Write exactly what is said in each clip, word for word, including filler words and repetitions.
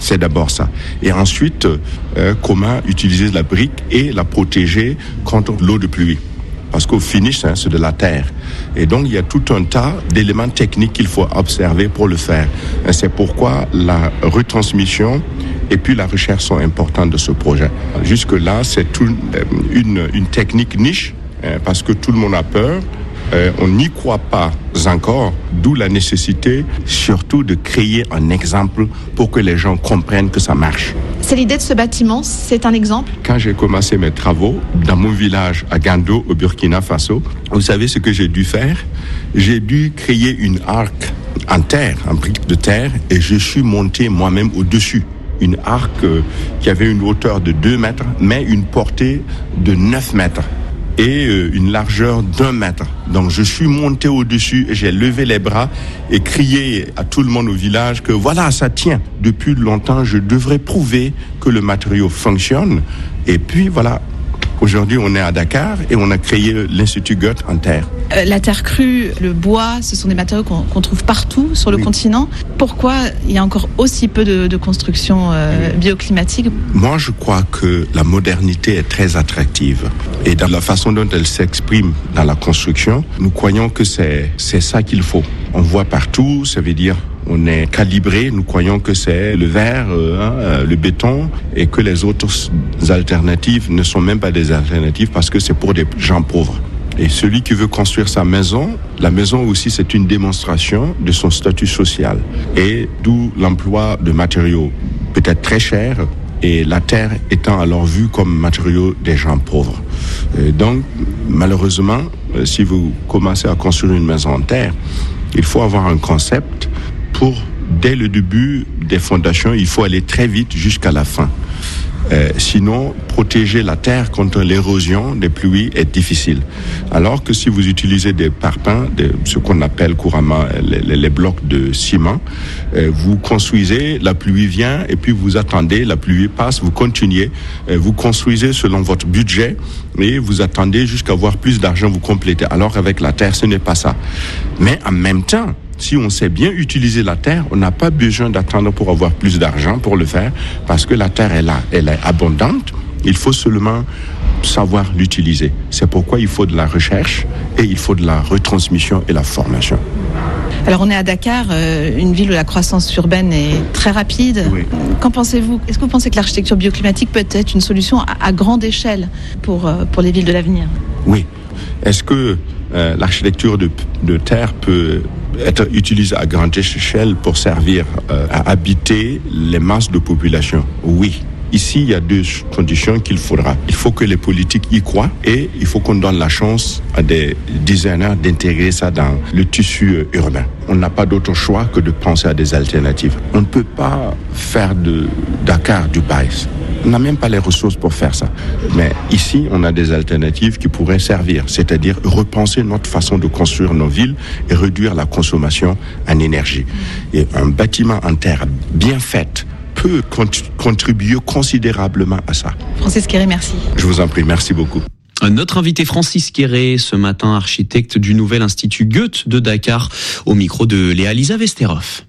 C'est d'abord ça. Et ensuite, euh, comment utiliser la brique et la protéger contre l'eau de pluie. Parce qu'au finish, hein, c'est de la terre. Et donc, il y a tout un tas d'éléments techniques qu'il faut observer pour le faire. Et c'est pourquoi la retransmission et puis la recherche sont importantes de ce projet. Jusque-là, c'est tout, une, une technique niche, hein, parce que tout le monde a peur. Euh, on n'y croit pas encore, d'où la nécessité surtout de créer un exemple pour que les gens comprennent que ça marche. C'est l'idée de ce bâtiment, c'est un exemple? Quand j'ai commencé mes travaux dans mon village à Gando, au Burkina Faso, vous savez ce que j'ai dû faire? J'ai dû créer une arc en terre, en briques de terre, et je suis monté moi-même au-dessus. Une arc euh, qui avait une hauteur de deux mètres, mais une portée de neuf mètres. Et euh, une largeur d'un mètre. Donc je suis monté au-dessus, j'ai levé les bras et crié à tout le monde au village que voilà, ça tient. Depuis longtemps, je devrais prouver que le matériau fonctionne. Et puis voilà, aujourd'hui on est à Dakar et on a créé l'Institut Goethe en terre. Euh, la terre crue, le bois, ce sont des matériaux qu'on, qu'on trouve partout sur le oui. continent. Pourquoi il y a encore aussi peu de, de construction euh, oui. bioclimatique? Moi, je crois que la modernité est très attractive. Et dans la façon dont elle s'exprime dans la construction, nous croyons que c'est, c'est ça qu'il faut. On voit partout, ça veut dire on est calibré, nous croyons que c'est le verre, euh, le béton, et que les autres alternatives ne sont même pas des alternatives parce que c'est pour des gens pauvres. Et celui qui veut construire sa maison, la maison aussi c'est une démonstration de son statut social. Et d'où l'emploi de matériaux peut-être très chers, et la terre étant alors vue comme matériau des gens pauvres. Et donc, malheureusement, si vous commencez à construire une maison en terre, il faut avoir un concept pour, dès le début des fondations, il faut aller très vite jusqu'à la fin. Euh, sinon, protéger la terre contre l'érosion des pluies est difficile. Alors que si vous utilisez des parpaings, des, ce qu'on appelle couramment les, les, les blocs de ciment, euh, vous construisez, la pluie vient et puis vous attendez, la pluie passe, vous continuez, euh, vous construisez selon votre budget et vous attendez jusqu'à avoir plus d'argent, vous complétez. Alors avec la terre, ce n'est pas ça. Mais en même temps, si on sait bien utiliser la terre, on n'a pas besoin d'attendre pour avoir plus d'argent pour le faire, parce que la terre est là, elle est abondante, il faut seulement savoir l'utiliser. C'est pourquoi il faut de la recherche et il faut de la retransmission et la formation. Alors on est à Dakar, euh, une ville où la croissance urbaine est très rapide. Oui. Qu'en pensez-vous? Est-ce que vous pensez que l'architecture bioclimatique peut être une solution à, à grande échelle pour, euh, pour les villes de l'avenir? Oui. Est-ce que euh, l'architecture de, de terre peut être utilisée à grande échelle pour servir euh, à habiter les masses de population? Oui. Ici, il y a deux conditions qu'il faudra. Il faut que les politiques y croient et il faut qu'on donne la chance à des designers d'intégrer ça dans le tissu urbain. On n'a pas d'autre choix que de penser à des alternatives. On ne peut pas faire de Dakar Dubaï. On n'a même pas les ressources pour faire ça. Mais ici, on a des alternatives qui pourraient servir, c'est-à-dire repenser notre façon de construire nos villes et réduire la consommation en énergie. Et un bâtiment en terre bien fait peut contribuer considérablement à ça. Francis Quéré, merci. Je vous en prie, merci beaucoup. Notre invité Francis Quéré, ce matin architecte du nouvel Institut Goethe de Dakar, au micro de Léa-Lisa Vesterhoff.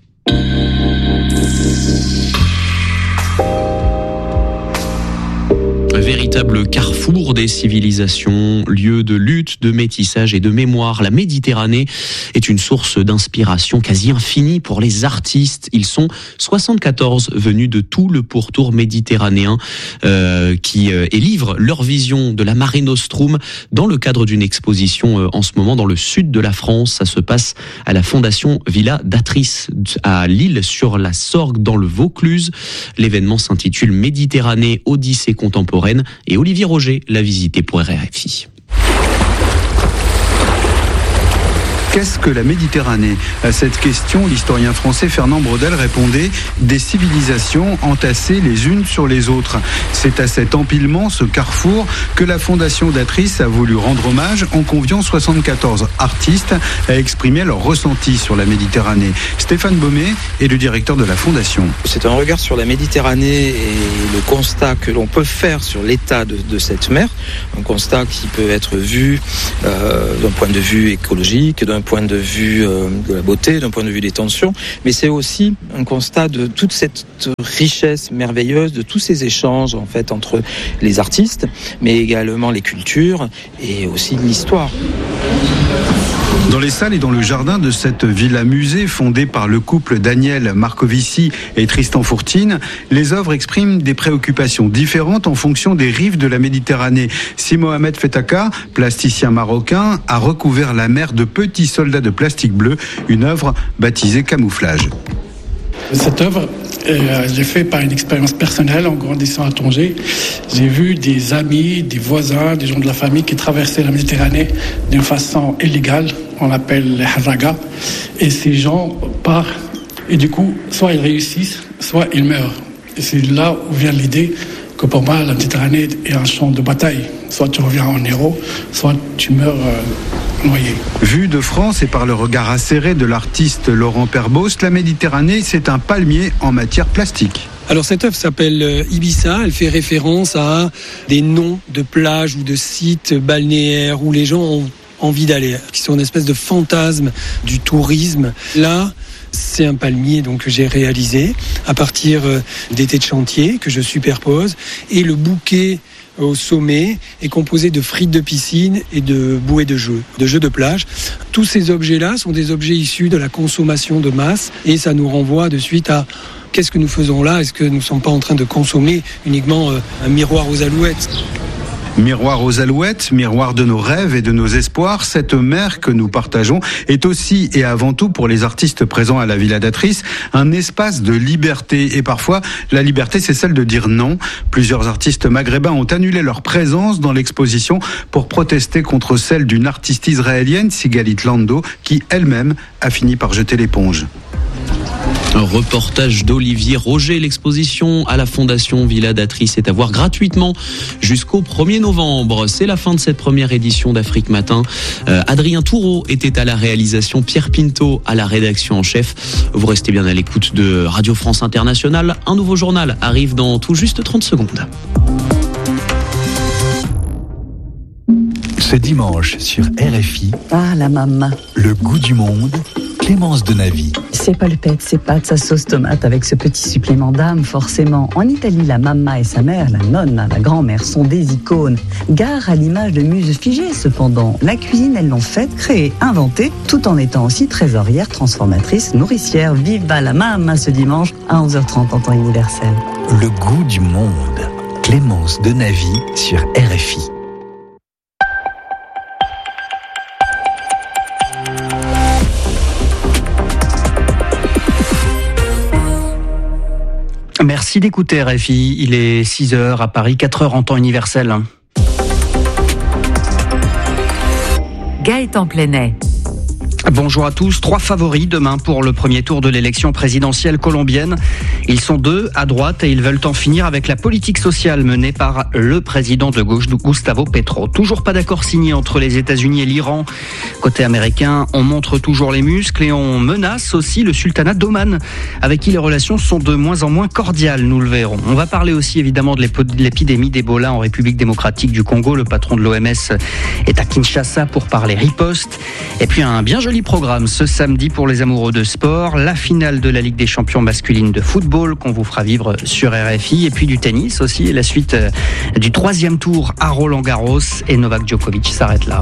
Véritable carrefour des civilisations, lieu de lutte, de métissage et de mémoire. La Méditerranée est une source d'inspiration quasi infinie pour les artistes. Ils sont soixante-quatorze venus de tout le pourtour méditerranéen euh, qui euh, et livrent leur vision de la Mare Nostrum dans le cadre d'une exposition euh, en ce moment dans le sud de la France. Ça se passe à la Fondation Villa d'Atris à Lille sur la Sorgue dans le Vaucluse. L'événement s'intitule Méditerranée, Odyssée contemporaine. Et Olivier Roger l'a visité pour R F I. Qu'est-ce que la Méditerranée? À cette question, l'historien français Fernand Braudel répondait « Des civilisations entassées les unes sur les autres ». C'est à cet empilement, ce carrefour, que la Fondation d'Atris a voulu rendre hommage en conviant soixante-quatorze artistes à exprimer leur ressenti sur la Méditerranée. Stéphane Baumet est le directeur de la Fondation. C'est un regard sur la Méditerranée et le constat que l'on peut faire sur l'état de, de cette mer, un constat qui peut être vu euh, d'un point de vue écologique, d'un point de vue euh, de la beauté, d'un point de vue des tensions, mais c'est aussi un constat de toute cette richesse merveilleuse, de tous ces échanges en fait entre les artistes, mais également les cultures et aussi l'histoire. Dans les salles et dans le jardin de cette villa-musée fondée par le couple Daniel Marcovici et Tristan Fourtine, les œuvres expriment des préoccupations différentes en fonction des rives de la Méditerranée. Si Mohamed Fetaka, plasticien marocain, a recouvert la mer de petits soldats de plastique bleu, une œuvre baptisée Camouflage. Cette œuvre, euh, j'ai fait par une expérience personnelle en grandissant à Tanger. J'ai vu des amis, des voisins, des gens de la famille qui traversaient la Méditerranée d'une façon illégale. On l'appelle les harragas. Et ces gens partent. Et du coup, soit ils réussissent, soit ils meurent. Et c'est là où vient l'idée que pour moi, la Méditerranée est un champ de bataille. Soit tu reviens en héros, soit tu meurs euh, noyé. Vue de France et par le regard acéré de l'artiste Laurent Perbost, la Méditerranée, c'est un palmier en matière plastique. Alors cette œuvre s'appelle Ibiza, elle fait référence à des noms de plages ou de sites balnéaires où les gens ont envie d'aller, qui sont une espèce de fantasme du tourisme. Là, c'est un palmier donc que j'ai réalisé à partir d'étés de chantier que je superpose, et le bouquet au sommet est composé de frites de piscine et de bouées de jeux, de jeux de plage. Tous ces objets-là sont des objets issus de la consommation de masse, et ça nous renvoie de suite à qu'est-ce que nous faisons là ? Est-ce que nous ne sommes pas en train de consommer uniquement un miroir aux alouettes ? Miroir aux alouettes, miroir de nos rêves et de nos espoirs, cette mer que nous partageons est aussi et avant tout pour les artistes présents à la Villa d'Atrice un espace de liberté. Et parfois, la liberté, c'est celle de dire non. Plusieurs artistes maghrébins ont annulé leur présence dans l'exposition pour protester contre celle d'une artiste israélienne, Sigalit Lando, qui elle-même a fini par jeter l'éponge. Un reportage d'Olivier Roger. L'exposition à la Fondation Villa d'Atrice est à voir gratuitement jusqu'au premier novembre. C'est la fin de cette première édition d'Afrique Matin. Euh, Adrien Toureau était à la réalisation, Pierre Pinto à la rédaction en chef. Vous restez bien à l'écoute de Radio France Internationale. Un nouveau journal arrive dans tout juste trente secondes. Ce dimanche sur R F I, ah la maman, le goût du monde, Clémence Denavy. Ses polpettes, ses pâtes, sa sauce tomate avec ce petit supplément d'âme, forcément. En Italie, la mamma et sa mère, la nonna, la grand-mère, sont des icônes. Gare à l'image de muses figées, cependant. La cuisine, elles l'ont faite, créée, inventée, tout en étant aussi trésorière, transformatrice, nourricière. Viva la mamma ce dimanche à onze heures trente en temps universel. Le goût du monde, Clémence Denavy sur R F I. Merci d'écouter R F I, il est six heures à Paris, quatre heures en temps universel. Gaëtan Plenet. Bonjour à tous. Trois favoris demain pour le premier tour de l'élection présidentielle colombienne. Ils sont deux à droite et ils veulent en finir avec la politique sociale menée par le président de gauche, Gustavo Petro. Toujours pas d'accord signé entre les États-Unis et l'Iran. Côté américain, on montre toujours les muscles et on menace aussi le sultanat d'Oman, avec qui les relations sont de moins en moins cordiales, nous le verrons. On va parler aussi évidemment de l'épidémie d'Ebola en République démocratique du Congo. Le patron de l'O M S est à Kinshasa pour parler riposte. Et puis un bien joli programme ce samedi pour les amoureux de sport, la finale de la Ligue des champions masculine de football qu'on vous fera vivre sur R F I, et puis du tennis aussi, et la suite du troisième tour à Roland-Garros, et Novak Djokovic s'arrête là.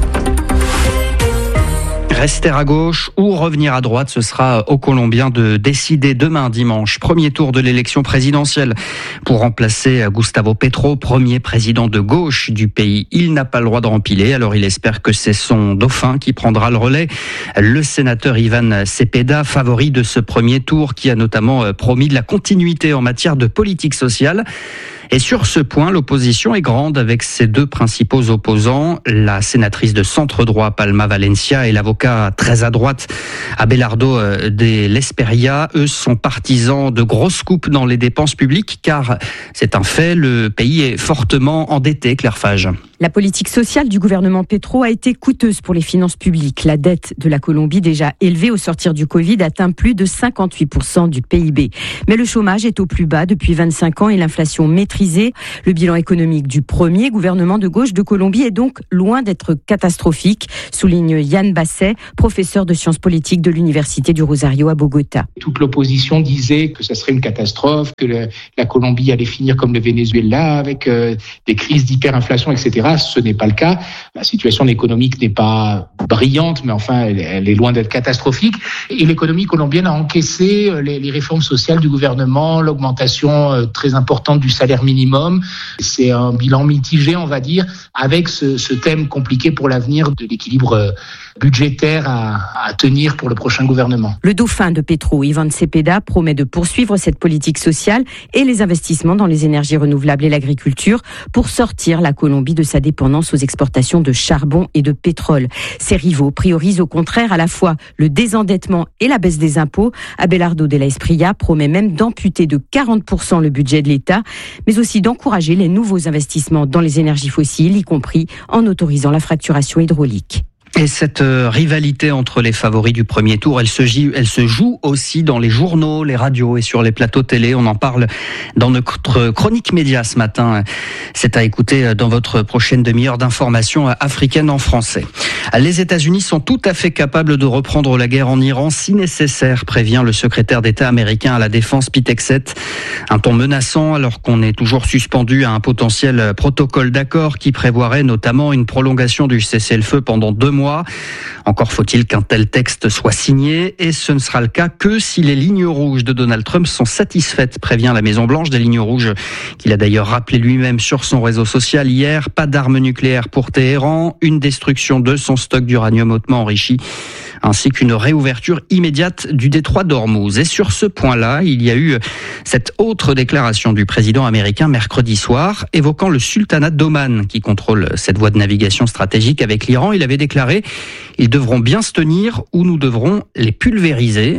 Rester à gauche ou revenir à droite, ce sera aux Colombiens de décider demain dimanche. Premier tour de l'élection présidentielle pour remplacer Gustavo Petro, premier président de gauche du pays. Il n'a pas le droit de rempiler, alors il espère que c'est son dauphin qui prendra le relais. Le sénateur Ivan Cepeda, favori de ce premier tour, qui a notamment promis de la continuité en matière de politique sociale. Et sur ce point, l'opposition est grande avec ses deux principaux opposants, la sénatrice de centre-droit Palma Valencia et l'avocat très à droite Abelardo de l'Esperia. Eux sont partisans de grosses coupes dans les dépenses publiques, car c'est un fait, le pays est fortement endetté, Claire Fage. La politique sociale du gouvernement Petro a été coûteuse pour les finances publiques. La dette de la Colombie, déjà élevée au sortir du Covid, atteint plus de cinquante-huit pour cent du P I B. Mais le chômage est au plus bas depuis vingt-cinq ans et l'inflation maîtrisée. Le bilan économique du premier gouvernement de gauche de Colombie est donc loin d'être catastrophique, souligne Yann Basset, professeur de sciences politiques de l'Université du Rosario à Bogota. Toute l'opposition disait que ça serait une catastrophe, que le, la Colombie allait finir comme le Venezuela avec euh, des crises d'hyperinflation, et cetera. Ce n'est pas le cas. La situation économique n'est pas brillante, mais enfin, elle, elle est loin d'être catastrophique. Et l'économie colombienne a encaissé les, les réformes sociales du gouvernement, l'augmentation très importante du salaire minimum. C'est un bilan mitigé, on va dire, avec ce, ce thème compliqué pour l'avenir de l'équilibre budgétaire à, à tenir pour le prochain gouvernement. Le dauphin de Petro, Ivan Cepeda, promet de poursuivre cette politique sociale et les investissements dans les énergies renouvelables et l'agriculture pour sortir la Colombie de sa dépendance aux exportations de charbon et de pétrole. Ses rivaux priorisent au contraire à la fois le désendettement et la baisse des impôts. Abelardo de la Espriella promet même d'amputer de quarante pour cent le budget de l'État, mais aussi d'encourager les nouveaux investissements dans les énergies fossiles, y compris en autorisant la fracturation hydraulique. Et cette rivalité entre les favoris du premier tour, elle se, joue, elle se joue aussi dans les journaux, les radios et sur les plateaux télé. On en parle dans notre chronique média ce matin. C'est à écouter dans votre prochaine demi-heure d'information africaine en français. Les États-Unis sont tout à fait capables de reprendre la guerre en Iran si nécessaire, prévient le secrétaire d'État américain à la Défense, Pete Hegseth. Un ton menaçant alors qu'on est toujours suspendu à un potentiel protocole d'accord qui prévoirait notamment une prolongation du cessez-le-feu pendant deux mois. Encore faut-il qu'un tel texte soit signé et ce ne sera le cas que si les lignes rouges de Donald Trump sont satisfaites, prévient la Maison-Blanche, des lignes rouges qu'il a d'ailleurs rappelé lui-même sur son réseau social hier. Pas d'armes nucléaires pour Téhéran, une destruction de son stock d'uranium hautement enrichi, ainsi qu'une réouverture immédiate du détroit d'Ormuz. Et sur ce point-là, il y a eu cette autre déclaration du président américain mercredi soir, évoquant le sultanat d'Oman, qui contrôle cette voie de navigation stratégique avec l'Iran. Il avait déclaré « Ils devront bien se tenir ou nous devrons les pulvériser ».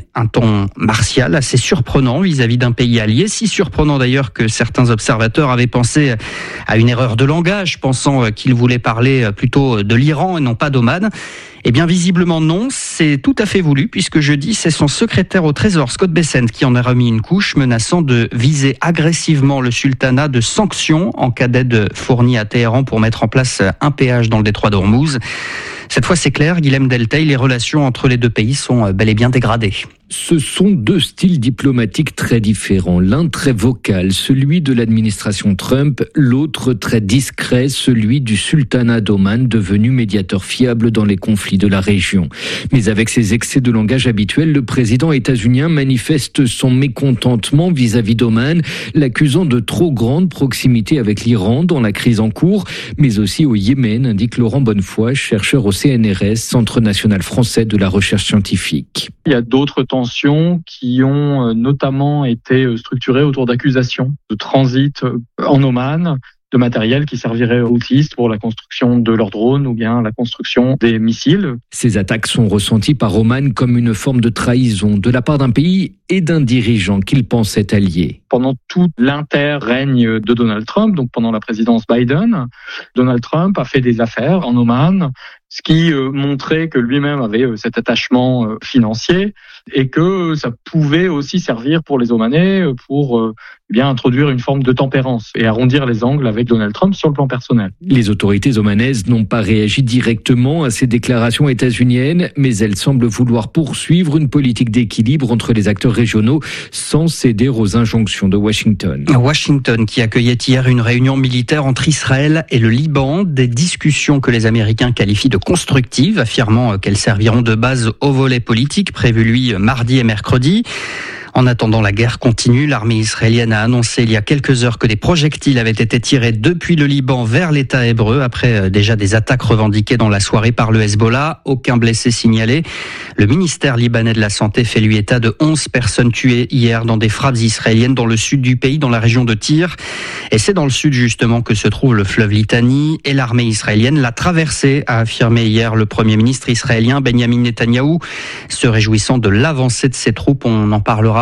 Un ton martial assez surprenant vis-à-vis d'un pays allié, si surprenant d'ailleurs que certains observateurs avaient pensé à une erreur de langage, pensant qu'il voulait parler plutôt de l'Iran et non pas d'Oman. Eh bien, visiblement non, c'est tout à fait voulu, puisque jeudi, c'est son secrétaire au Trésor, Scott Bessent, qui en a remis une couche, menaçant de viser agressivement le sultanat de sanctions en cas d'aide fournie à Téhéran pour mettre en place un péage dans le détroit d'Ormuz. Cette fois, c'est clair, Guilhem Delteil, les relations entre les deux pays sont bel et bien dégradées. Ce sont deux styles diplomatiques très différents. L'un très vocal, celui de l'administration Trump, l'autre très discret, celui du sultanat d'Oman, devenu médiateur fiable dans les conflits de la région. Mais avec ses excès de langage habituels, le président états-unien manifeste son mécontentement vis-à-vis d'Oman, l'accusant de trop grande proximité avec l'Iran dans la crise en cours, mais aussi au Yémen, indique Laurent Bonnefoy, chercheur au C N R S, Centre national français de la recherche scientifique. Il y a d'autres tensions qui ont notamment été structurées autour d'accusations de transit en Oman de matériel qui servirait aux houthistes pour la construction de leurs drones ou bien la construction des missiles. Ces attaques sont ressenties par Oman comme une forme de trahison de la part d'un pays et d'un dirigeant qu'il pensait allié. Pendant tout l'inter-règne de Donald Trump, donc pendant la présidence Biden, Donald Trump a fait des affaires en Oman, ce qui euh, montrait que lui-même avait euh, cet attachement euh, financier et que ça pouvait aussi servir pour les Omanais euh, pour euh, bien introduire une forme de tempérance et arrondir les angles avec Donald Trump sur le plan personnel. Les autorités omanaises n'ont pas réagi directement à ces déclarations états-uniennes, mais elles semblent vouloir poursuivre une politique d'équilibre entre les acteurs régionaux sans céder aux injonctions de Washington. Washington qui accueillait hier une réunion militaire entre Israël et le Liban, des discussions que les Américains qualifient de constructives, affirmant qu'elles serviront de base au volet politique prévu lui mardi et mercredi. En attendant, la guerre continue. L'armée israélienne a annoncé il y a quelques heures que des projectiles avaient été tirés depuis le Liban vers l'État hébreu après déjà des attaques revendiquées dans la soirée par le Hezbollah. Aucun blessé signalé. Le ministère libanais de la Santé fait lui état de onze personnes tuées hier dans des frappes israéliennes dans le sud du pays, dans la région de Tyr. Et c'est dans le sud justement que se trouve le fleuve Litani et l'armée israélienne l'a traversé, a affirmé hier le premier ministre israélien Benjamin Netanyahou, se réjouissant de l'avancée de ses troupes. On en parlera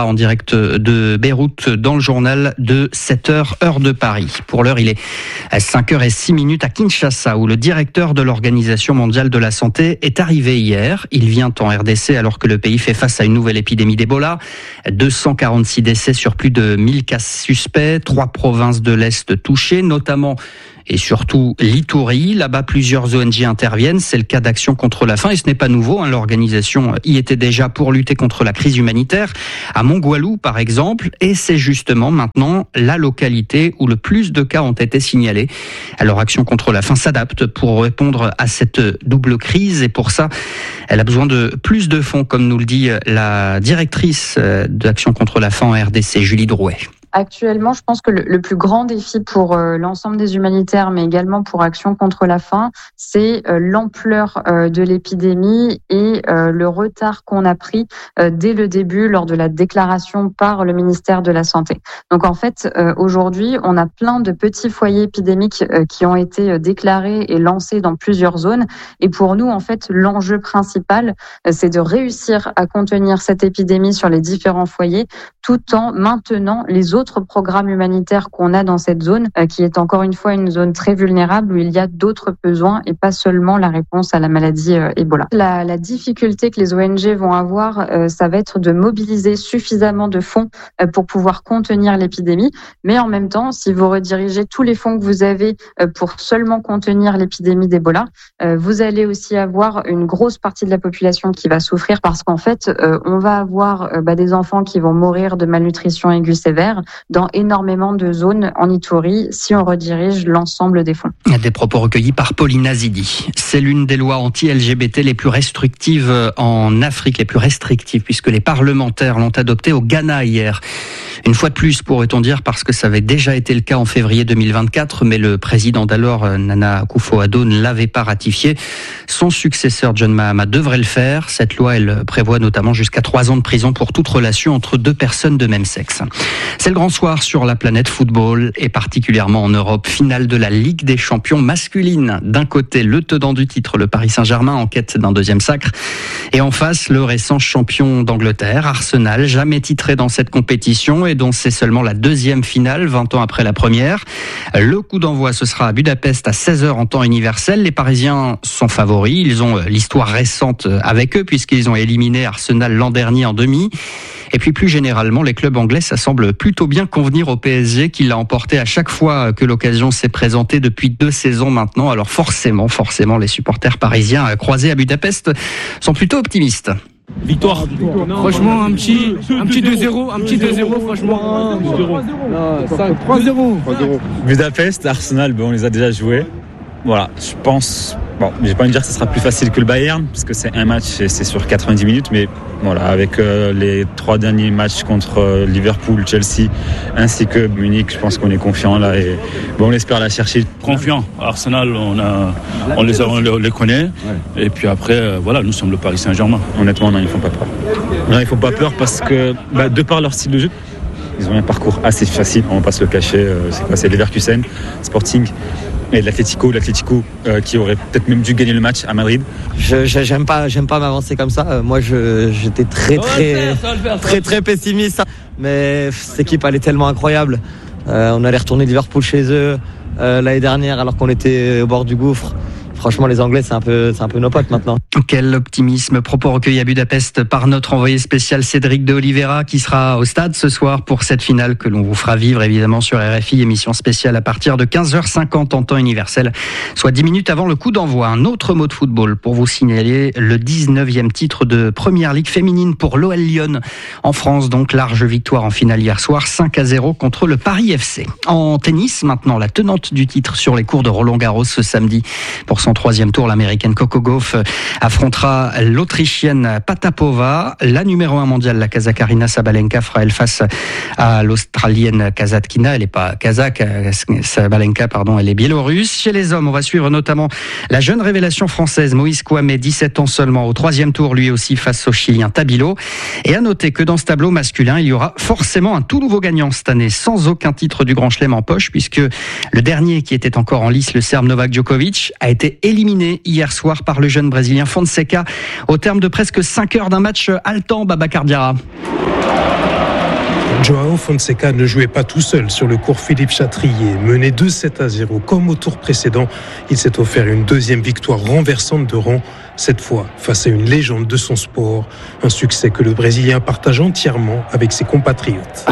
sera en direct de Beyrouth dans le journal de sept heures, heure de Paris. Pour l'heure, il est à cinq heures zéro six à Kinshasa, où le directeur de l'Organisation mondiale de la santé est arrivé hier. Il vient en R D C alors que le pays fait face à une nouvelle épidémie d'Ebola. deux cent quarante-six décès sur plus de mille cas suspects, trois provinces de l'Est touchées, notamment et surtout l'Itourie. Là-bas, plusieurs O N G interviennent. C'est le cas d'Action contre la faim et ce n'est pas nouveau. Hein. L'organisation y était déjà pour lutter contre la crise humanitaire à Mongoualou, par exemple. Et c'est justement maintenant la localité où le plus de cas ont été signalés. Alors, Action contre la faim s'adapte pour répondre à cette double crise et pour ça, elle a besoin de plus de fonds, comme nous le dit la directrice d'Action contre la faim en R D C, Julie Drouet. Actuellement, je pense que le, le plus grand défi pour euh, l'ensemble des humanitaires, mais également pour Action contre la faim, c'est euh, l'ampleur euh, de l'épidémie et euh, le retard qu'on a pris euh, dès le début lors de la déclaration par le ministère de la Santé. Donc en fait, euh, aujourd'hui, on a plein de petits foyers épidémiques euh, qui ont été déclarés et lancés dans plusieurs zones. Et pour nous, en fait, l'enjeu principal, euh, c'est de réussir à contenir cette épidémie sur les différents foyers, tout en maintenant les autres programmes humanitaires qu'on a dans cette zone, euh, qui est encore une fois une zone très vulnérable où il y a d'autres besoins et pas seulement la réponse à la maladie euh, Ebola. La, la difficulté que les O N G vont avoir, euh, ça va être de mobiliser suffisamment de fonds euh, pour pouvoir contenir l'épidémie, mais en même temps, si vous redirigez tous les fonds que vous avez euh, pour seulement contenir l'épidémie d'Ebola, euh, vous allez aussi avoir une grosse partie de la population qui va souffrir parce qu'en fait, euh, on va avoir euh, bah, des enfants qui vont mourir de malnutrition aiguë sévère dans énormément de zones en Itourie si on redirige l'ensemble des fonds. Des propos recueillis par Pauline Azidi. C'est l'une des lois anti-L G B T les plus restrictives en Afrique, les plus restrictives, puisque les parlementaires l'ont adoptée au Ghana hier. Une fois de plus, pourrait-on dire, parce que ça avait déjà été le cas en février deux mille vingt-quatre, mais le président d'alors, Nana Akufo-Addo, ne l'avait pas ratifié. Son successeur, John Mahama, devrait le faire. Cette loi, elle prévoit notamment jusqu'à trois ans de prison pour toute relation entre deux personnes de même sexe. C'est le grand soir sur la planète football, et particulièrement en Europe. Finale de la Ligue des champions masculine. D'un côté, le tenant du titre, le Paris Saint-Germain, en quête d'un deuxième sacre. Et en face, le récent champion d'Angleterre, Arsenal, jamais titré dans cette compétition et dont c'est seulement la deuxième finale, vingt ans après la première. Le coup d'envoi, ce sera à Budapest à seize heures en temps universel. Les Parisiens sont favoris. Ils ont l'histoire récente avec eux puisqu'ils ont éliminé Arsenal l'an dernier en demi. Et puis plus généralement, les clubs anglais, ça semble plutôt bien convenir au P S G qui l'a emporté à chaque fois que l'occasion s'est présentée depuis deux saisons maintenant. Alors forcément, forcément, les supporters parisiens croisés à Budapest sont plutôt optimistes. Victoire. Franchement, un petit, un petit deux zéro, un petit deux zéro, franchement. trois zéro. Budapest, Arsenal, ben on les a déjà joués. Voilà, je pense, bon, je vais pas me dire que ce sera plus facile que le Bayern, parce que c'est un match et c'est sur quatre-vingt-dix minutes, mais voilà, avec euh, les trois derniers matchs contre euh, Liverpool, Chelsea, ainsi que Munich, je pense qu'on est confiant là et bon, on espère la chercher. Confiant, Arsenal, on a, on les, a, on les connaît, et puis après, euh, voilà, nous sommes le Paris Saint-Germain. Honnêtement, non, ils font pas peur. Non, ils font pas peur parce que, bah, de par leur style de jeu, ils ont un parcours assez facile, on va pas se le cacher. Euh, c'est quoi, c'est Leverkusen, Sporting. Et l'Atlético, l'Atlético euh, qui aurait peut-être même dû gagner le match à Madrid. Je, j'aime pas, j'aime pas m'avancer comme ça. Moi, je, j'étais très, très, très, très, très pessimiste. Mais cette équipe, elle est tellement incroyable. Euh, on allait retourner Liverpool chez eux euh, l'année dernière, alors qu'on était au bord du gouffre. Franchement, les Anglais, c'est un peu, c'est un peu nos potes maintenant. Quel optimisme. Propos recueillis à Budapest par notre envoyé spécial Cédric de Oliveira, qui sera au stade ce soir pour cette finale que l'on vous fera vivre évidemment sur R F I, émission spéciale à partir de quinze heures cinquante en temps universel, soit dix minutes avant le coup d'envoi. Un autre mot de football pour vous signaler le dix-neuvième titre de Première Ligue féminine pour l'O L Lyon. En France, donc, large victoire en finale hier soir, cinq à zéro contre le Paris F C. En tennis, maintenant, la tenante du titre sur les cours de Roland-Garros ce samedi. Pour son troisième tour, l'américaine Coco Gauff affrontera l'Autrichienne Patapova. La numéro un mondiale, la Kazakh Aryna Sabalenka, fera elle face à l'Australienne Kasatkina. Elle n'est pas kazakh, Sabalenka, pardon, elle est biélorusse. Chez les hommes, on va suivre notamment la jeune révélation française Moïse Kouamé, dix-sept ans seulement, au troisième tour, lui aussi face au Chilien Tabilo. Et à noter que dans ce tableau masculin, il y aura forcément un tout nouveau gagnant cette année, sans aucun titre du Grand Chelem en poche, puisque le dernier qui était encore en lice, le Serbe Novak Djokovic, a été éliminé hier soir par le jeune Brésilien Fonseca au terme de presque cinq heures d'un match haletant. Babacar Diarra. Joao Fonseca ne jouait pas tout seul sur le court Philippe Chatrier. Mené deux sept à zéro comme au tour précédent, il s'est offert une deuxième victoire renversante de rang, cette fois face à une légende de son sport. Un succès que le Brésilien partage entièrement avec ses compatriotes.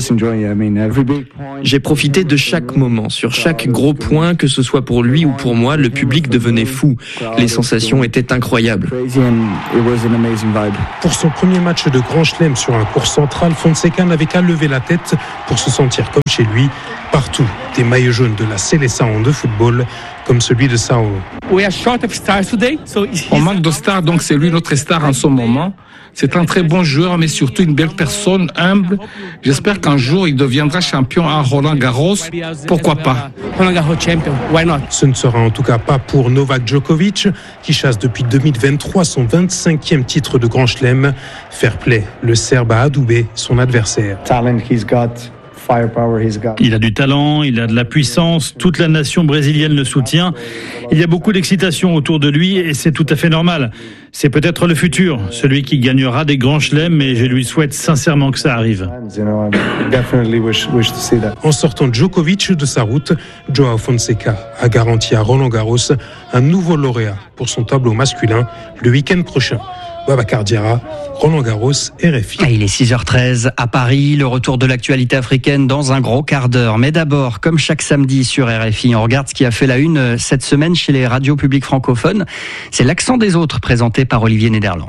J'ai profité de chaque moment. Sur chaque gros point, que ce soit pour lui ou pour moi, le public devenait fou. Les sensations étaient incroyables. Pour son premier match de Grand Chelem sur un court central, Fonseca n'avait qu'à lever la tête pour se sentir comme chez lui. Partout, des maillots jaunes de la Seleção de football, comme celui de Sao. On manque de stars, donc c'est lui notre star en ce moment. C'est un très bon joueur, mais surtout une belle personne, humble. J'espère qu'un jour, il deviendra champion à Roland Garros. Pourquoi pas? Ce ne sera en tout cas pas pour Novak Djokovic, qui chasse depuis deux mille vingt-trois son vingt-cinquième titre de Grand Chelem. Fair play, le Serbe a adoubé son adversaire. Il a du talent, il a de la puissance, toute la nation brésilienne le soutient. Il y a beaucoup d'excitation autour de lui et c'est tout à fait normal. C'est peut-être le futur, celui qui gagnera des grands chelems, et je lui souhaite sincèrement que ça arrive. En sortant Djokovic de sa route, Joao Fonseca a garanti à Roland Garros un nouveau lauréat pour son tableau masculin le week-end prochain. Babacar Diarra, Roland Garros, R F I. Il est six heures treize à Paris, le retour de l'actualité africaine dans un gros quart d'heure. Mais d'abord, comme chaque samedi sur R F I, on regarde ce qui a fait la une cette semaine chez les radios publiques francophones. C'est l'accent des autres présenté par Olivier Nederland.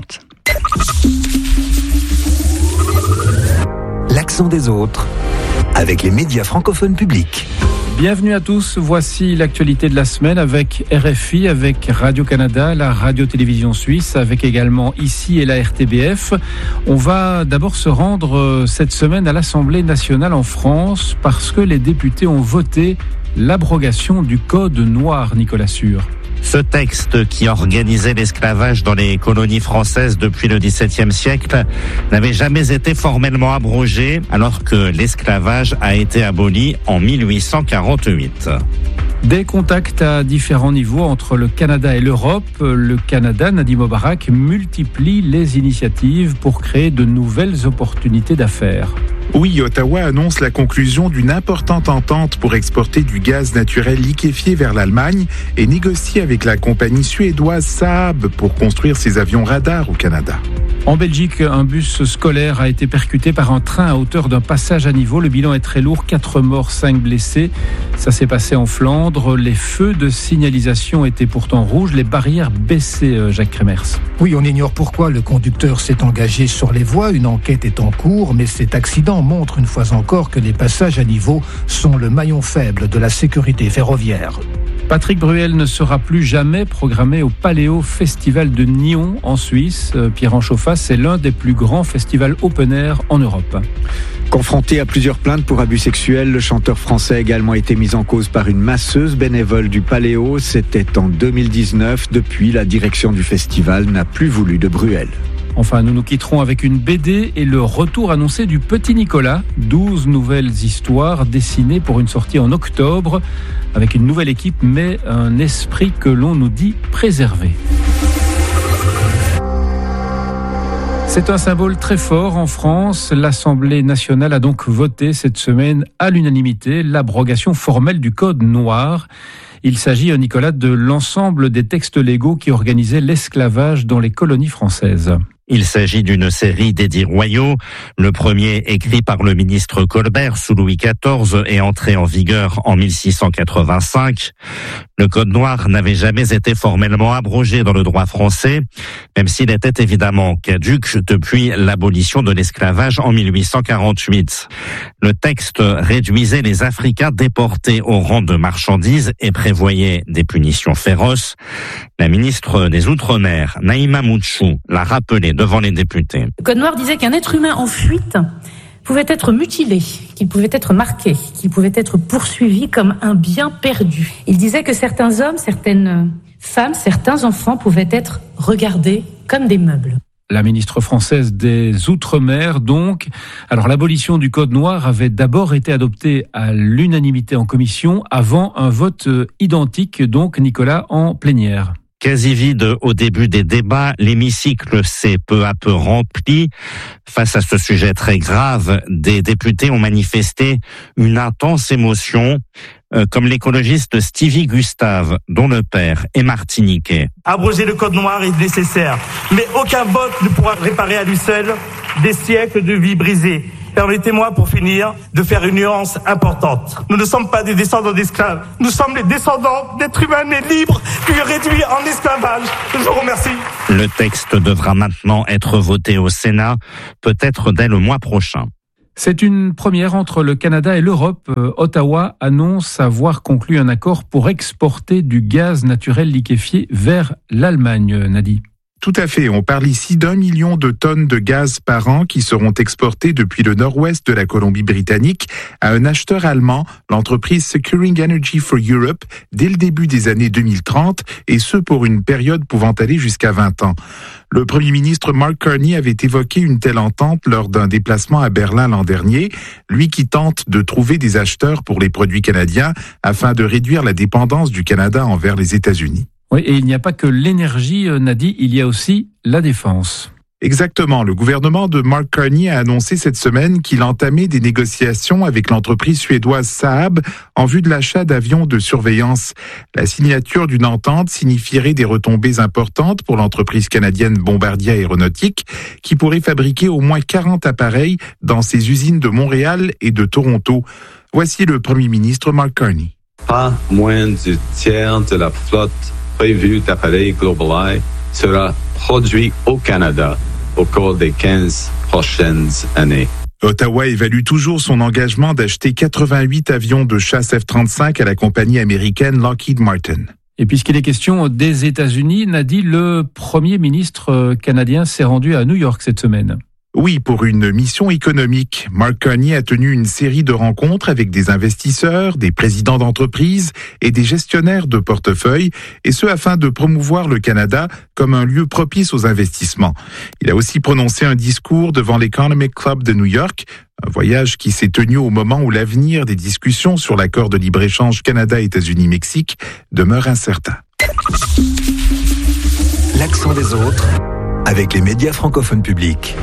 L'accent des autres avec les médias francophones publics. Bienvenue à tous, voici l'actualité de la semaine avec R F I, avec Radio-Canada, la radio-télévision suisse, avec également ici et la R T B F. On va d'abord se rendre cette semaine à l'Assemblée nationale en France parce que les députés ont voté l'abrogation du Code noir, Nicolas Sûr. Ce texte qui organisait l'esclavage dans les colonies françaises depuis le dix-septième siècle n'avait jamais été formellement abrogé alors que l'esclavage a été aboli en mille huit cent quarante-huit. Des contacts à différents niveaux entre le Canada et l'Europe. Le Canada, Nadim Obarak, multiplie les initiatives pour créer de nouvelles opportunités d'affaires. Oui, Ottawa annonce la conclusion d'une importante entente pour exporter du gaz naturel liquéfié vers l'Allemagne et négocier avec la compagnie suédoise Saab pour construire ses avions radars au Canada. En Belgique, un bus scolaire a été percuté par un train à hauteur d'un passage à niveau. Le bilan est très lourd, quatre morts, cinq blessés. Ça s'est passé en Flandre. Les feux de signalisation étaient pourtant rouges, les barrières baissaient, Jacques Kremers. Oui, on ignore pourquoi le conducteur s'est engagé sur les voies. Une enquête est en cours, mais cet accident montre une fois encore que les passages à niveau sont le maillon faible de la sécurité ferroviaire. Patrick Bruel ne sera plus jamais programmé au Paléo Festival de Nyon en Suisse. Pierre Anchoffas, c'est l'un des plus grands festivals open air en Europe. Confronté à plusieurs plaintes pour abus sexuels, le chanteur français a également été mis en cause par une masseuse bénévole du Paléo. C'était en deux mille dix-neuf. Depuis, la direction du festival n'a plus voulu de Bruel. Enfin, nous nous quitterons avec une B D et le retour annoncé du Petit Nicolas. douze nouvelles histoires dessinées pour une sortie en octobre, avec une nouvelle équipe, mais un esprit que l'on nous dit préservé. C'est un symbole très fort en France. L'Assemblée nationale a donc voté cette semaine à l'unanimité l'abrogation formelle du Code noir. Il s'agit, Nicolas, de l'ensemble des textes légaux qui organisaient l'esclavage dans les colonies françaises. Il s'agit d'une série d'édits royaux. Le premier, écrit par le ministre Colbert sous Louis quatorze, est entré en vigueur en mille six cent quatre-vingt-cinq. Le Code noir n'avait jamais été formellement abrogé dans le droit français, même s'il était évidemment caduc depuis l'abolition de l'esclavage en mille huit cent quarante-huit. Le texte réduisait les Africains déportés au rang de marchandises et prévoyait des punitions féroces. La ministre des Outre-mer, Naïma Moutchou, l'a rappelé devant les députés. Le Code noir disait qu'un être humain en fuite pouvait être mutilé, qu'il pouvait être marqué, qu'il pouvait être poursuivi comme un bien perdu. Il disait que certains hommes, certaines femmes, certains enfants pouvaient être regardés comme des meubles. La ministre française des Outre-mer, donc. Alors, l'abolition du Code noir avait d'abord été adoptée à l'unanimité en commission avant un vote identique, donc, Nicolas, en plénière. Quasi vide au début des débats, l'hémicycle s'est peu à peu rempli. Face à ce sujet très grave, des députés ont manifesté une intense émotion, euh, comme l'écologiste Stevie Gustave, dont le père est martiniquais. Abroger le code noir est nécessaire, mais aucun vote ne pourra réparer à lui seul des siècles de vie brisées. Permettez-moi, pour finir, de faire une nuance importante. Nous ne sommes pas des descendants d'esclaves. Nous sommes les descendants d'êtres humains nés libres, puis réduits en esclavage. Je vous remercie. Le texte devra maintenant être voté au Sénat, peut-être dès le mois prochain. C'est une première entre le Canada et l'Europe. Ottawa annonce avoir conclu un accord pour exporter du gaz naturel liquéfié vers l'Allemagne, Nadi. Tout à fait. On parle ici d'un million de tonnes de gaz par an qui seront exportées depuis le nord-ouest de la Colombie-Britannique à un acheteur allemand, l'entreprise Securing Energy for Europe, dès le début des années deux mille trente, et ce pour une période pouvant aller jusqu'à vingt ans. Le Premier ministre Mark Carney avait évoqué une telle entente lors d'un déplacement à Berlin l'an dernier, lui qui tente de trouver des acheteurs pour les produits canadiens afin de réduire la dépendance du Canada envers les États-Unis. Oui, et il n'y a pas que l'énergie, Nadi, il y a aussi la défense. Exactement. Le gouvernement de Mark Carney a annoncé cette semaine qu'il entamait des négociations avec l'entreprise suédoise Saab en vue de l'achat d'avions de surveillance. La signature d'une entente signifierait des retombées importantes pour l'entreprise canadienne Bombardier Aéronautique, qui pourrait fabriquer au moins quarante appareils dans ses usines de Montréal et de Toronto. Voici le Premier ministre Mark Carney. Pas moins du tiers de la flotte prévu d'appareils GlobalEye sera produit au Canada au cours des quinze prochaines années. Ottawa évalue toujours son engagement d'acheter quatre-vingt-huit avions de chasse F trente-cinq à la compagnie américaine Lockheed Martin. Et puisqu'il est question des États-Unis, Nadi, le Premier ministre canadien s'est rendu à New York cette semaine. Oui, pour une mission économique. Mark Carney a tenu une série de rencontres avec des investisseurs, des présidents d'entreprises et des gestionnaires de portefeuille, et ce afin de promouvoir le Canada comme un lieu propice aux investissements. Il a aussi prononcé un discours devant l'Economic Club de New York, un voyage qui s'est tenu au moment où l'avenir des discussions sur l'accord de libre-échange Canada-États-Unis-Mexique demeure incertain. L'accent des autres avec les médias francophones publics.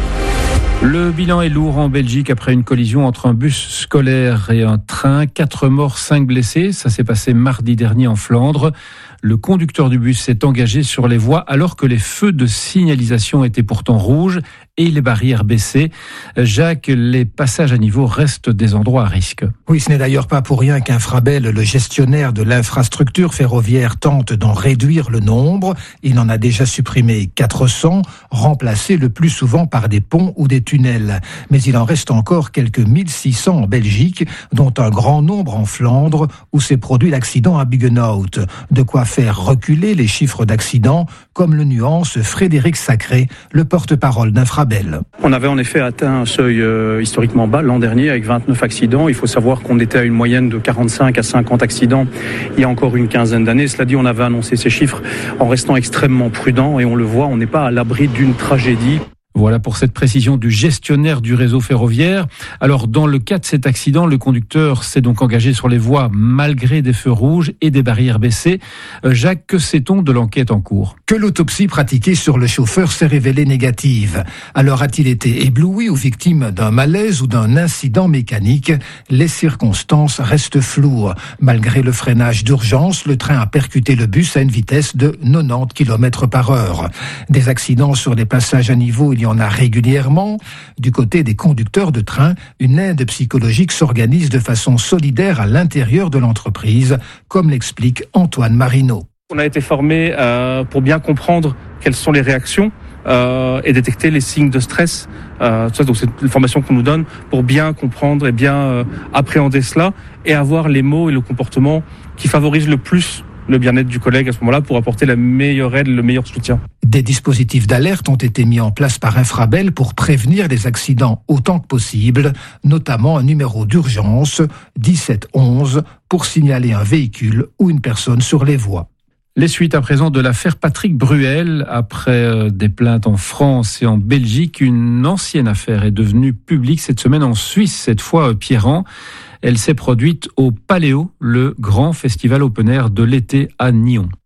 Le bilan est lourd en Belgique après une collision entre un bus scolaire et un train. Quatre morts, cinq blessés. Ça s'est passé mardi dernier en Flandre. Le conducteur du bus s'est engagé sur les voies alors que les feux de signalisation étaient pourtant rouges et les barrières baissées. Jacques, les passages à niveau restent des endroits à risque. Oui, ce n'est d'ailleurs pas pour rien qu'Infrabel, le gestionnaire de l'infrastructure ferroviaire, tente d'en réduire le nombre. Il en a déjà supprimé quatre cents, remplacés le plus souvent par des ponts ou des tunnels. Mais il en reste encore quelques mille six cents en Belgique, dont un grand nombre en Flandre, où s'est produit l'accident à Buggenhout. De quoi faire reculer les chiffres d'accidents, comme le nuance Frédéric Sacré, le porte-parole d'Infrabel. On avait en effet atteint un seuil euh, historiquement bas l'an dernier avec vingt-neuf accidents. Il faut savoir qu'on était à une moyenne de quarante-cinq à cinquante accidents il y a encore une quinzaine d'années. Cela dit, on avait annoncé ces chiffres en restant extrêmement prudent et on le voit, on n'est pas à l'abri d'une tragédie. Voilà pour cette précision du gestionnaire du réseau ferroviaire. Alors, dans le cas de cet accident, le conducteur s'est donc engagé sur les voies malgré des feux rouges et des barrières baissées. Jacques, que sait-on de l'enquête en cours ? Que l'autopsie pratiquée sur le chauffeur s'est révélée négative. Alors, a-t-il été ébloui ou victime d'un malaise ou d'un incident mécanique ? Les circonstances restent floues. Malgré le freinage d'urgence, le train a percuté le bus à une vitesse de quatre-vingt-dix kilomètres par heure. Des accidents sur les passages à niveau, il y en a régulièrement. Du côté des conducteurs de train, une aide psychologique s'organise de façon solidaire à l'intérieur de l'entreprise, comme l'explique Antoine Marino. On a été formé euh, pour bien comprendre quelles sont les réactions euh, et détecter les signes de stress. Euh, donc c'est une formation qu'on nous donne pour bien comprendre et bien euh, appréhender cela et avoir les mots et le comportement qui favorisent le plus le bien-être du collègue à ce moment-là pour apporter la meilleure aide, le meilleur soutien. Des dispositifs d'alerte ont été mis en place par Infrabel pour prévenir les accidents autant que possible, notamment un numéro d'urgence dix-sept onze pour signaler un véhicule ou une personne sur les voies. Les suites à présent de l'affaire Patrick Bruel. Après des plaintes en France et en Belgique, une ancienne affaire est devenue publique cette semaine en Suisse, cette fois Pierran. Elle s'est produite au Paléo, le grand festival open air de l'été à Nyon.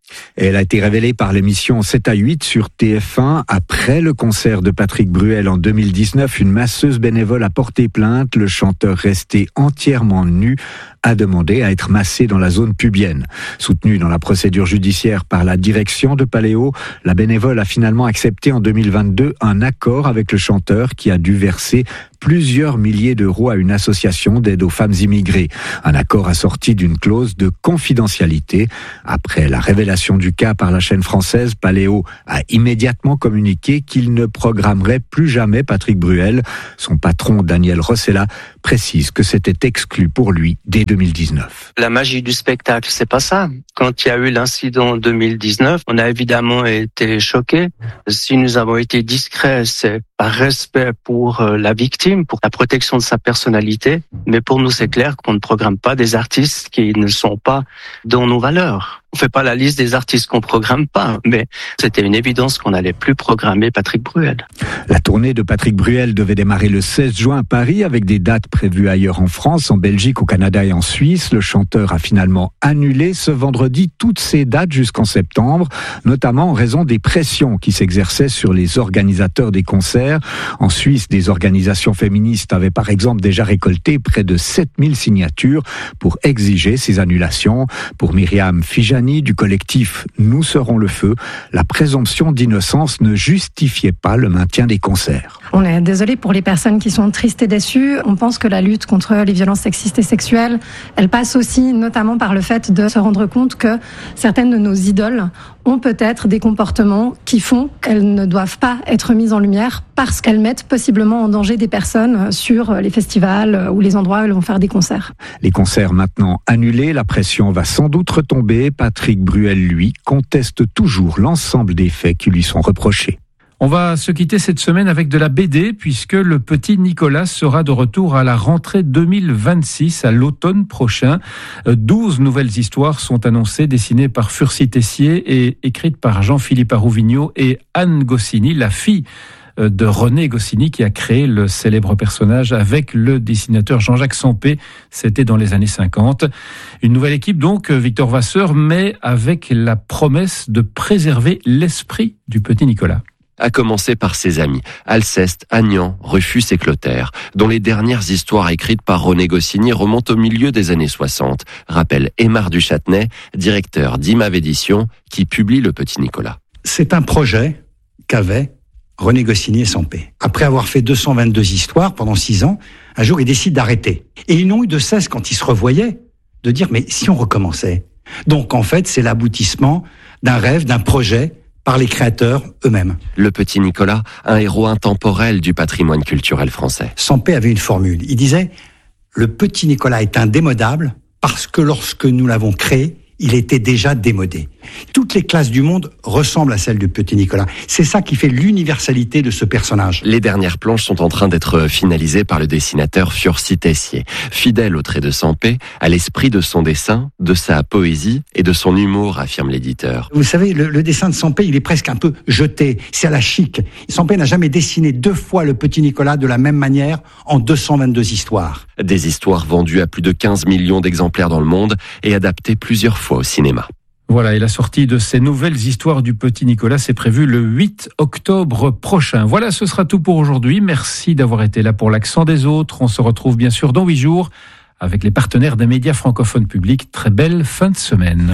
Et elle a été révélée par l'émission sept à huit sur T F un. Après le concert de Patrick Bruel en deux mille dix-neuf, une masseuse bénévole a porté plainte. Le chanteur, resté entièrement nu, a demandé à être massé dans la zone pubienne. Soutenue dans la procédure judiciaire par la direction de Paléo, la bénévole a finalement accepté en deux mille vingt-deux un accord avec le chanteur qui a dû verser plusieurs milliers d'euros à une association d'aide aux femmes immigrées. Un accord assorti d'une clause de confidentialité. Après la révélation du cas par la chaîne française, Paléo a immédiatement communiqué qu'il ne programmerait plus jamais Patrick Bruel. Son patron, Daniel Rossella, précise que c'était exclu pour lui dès deux mille dix-neuf. La magie du spectacle, c'est pas ça. Quand il y a eu l'incident en deux mille dix-neuf, on a évidemment été choqués. Si nous avons été discrets, c'est par respect pour la victime, pour la protection de sa personnalité. Mais pour nous, c'est clair qu'on ne programme pas des artistes qui ne sont pas dans nos valeurs. On fait pas la liste des artistes qu'on programme pas, mais c'était une évidence qu'on n'allait plus programmer Patrick Bruel. La tournée de Patrick Bruel devait démarrer le seize juin à Paris avec des dates prévues ailleurs en France, en Belgique, au Canada et en Suisse. Le chanteur a finalement annulé ce vendredi toutes ces dates jusqu'en septembre, notamment en raison des pressions qui s'exerçaient sur les organisateurs des concerts. En Suisse, des organisations féministes avaient par exemple déjà récolté près de sept mille signatures pour exiger ces annulations. Pour Myriam Fijani du collectif Nous serons le feu, la présomption d'innocence ne justifiait pas le maintien des concerts. On est désolé pour les personnes qui sont tristes et déçues. On pense que la lutte contre les violences sexistes et sexuelles, elle passe aussi notamment par le fait de se rendre compte que certaines de nos idoles ont peut-être des comportements qui font qu'elles ne doivent pas être mises en lumière parce qu'elles mettent possiblement en danger des personnes sur les festivals ou les endroits où elles vont faire des concerts. Les concerts maintenant annulés, la pression va sans doute retomber. Patrick Bruel, lui, conteste toujours l'ensemble des faits qui lui sont reprochés. On va se quitter cette semaine avec de la B D puisque le petit Nicolas sera de retour à la rentrée deux mille vingt-six, à l'automne prochain. douze nouvelles histoires sont annoncées, dessinées par Furcy Tessier et écrites par Jean-Philippe Arouvigno et Anne Goscinny, la fille de René Goscinny qui a créé le célèbre personnage avec le dessinateur Jean-Jacques Sampé. C'était dans les années cinquante. Une nouvelle équipe donc, Victor Vasseur, mais avec la promesse de préserver l'esprit du petit Nicolas. À commencer par ses amis, Alceste, Agnan, Rufus et Clotaire, dont les dernières histoires écrites par René Goscinny remontent au milieu des années soixante, rappelle Aymar Duchâtenay, directeur d'I M A V Éditions, qui publie Le Petit Nicolas. C'est un projet qu'avaient René Goscinny et Sampé. Après avoir fait deux cent vingt-deux histoires pendant six ans, un jour ils décident d'arrêter. Et ils n'ont eu de cesse, quand ils se revoyaient, de dire « mais si on recommençait ?» Donc en fait, c'est l'aboutissement d'un rêve, d'un projet, par les créateurs eux-mêmes. Le Petit Nicolas, un héros intemporel du patrimoine culturel français. Sampé avait une formule. Il disait « Le Petit Nicolas est indémodable parce que lorsque nous l'avons créé, il était déjà démodé. » Toutes les classes du monde ressemblent à celles du Petit Nicolas. C'est ça qui fait l'universalité de ce personnage. Les dernières planches sont en train d'être finalisées par le dessinateur Furcy Tessier. Fidèle au trait de Sampé, à l'esprit de son dessin, de sa poésie et de son humour, affirme l'éditeur. Vous savez, le, le dessin de Sampé, il est presque un peu jeté. C'est à la chic. Sampé n'a jamais dessiné deux fois le Petit Nicolas de la même manière en deux cent vingt-deux histoires. Des histoires vendues à plus de quinze millions d'exemplaires dans le monde et adaptées plusieurs fois au cinéma. Voilà, et la sortie de ces nouvelles histoires du Petit Nicolas, c'est prévu le huit octobre prochain. Voilà, ce sera tout pour aujourd'hui. Merci d'avoir été là pour l'Accent des autres. On se retrouve bien sûr dans huit jours avec les partenaires des médias francophones publics. Très belle fin de semaine.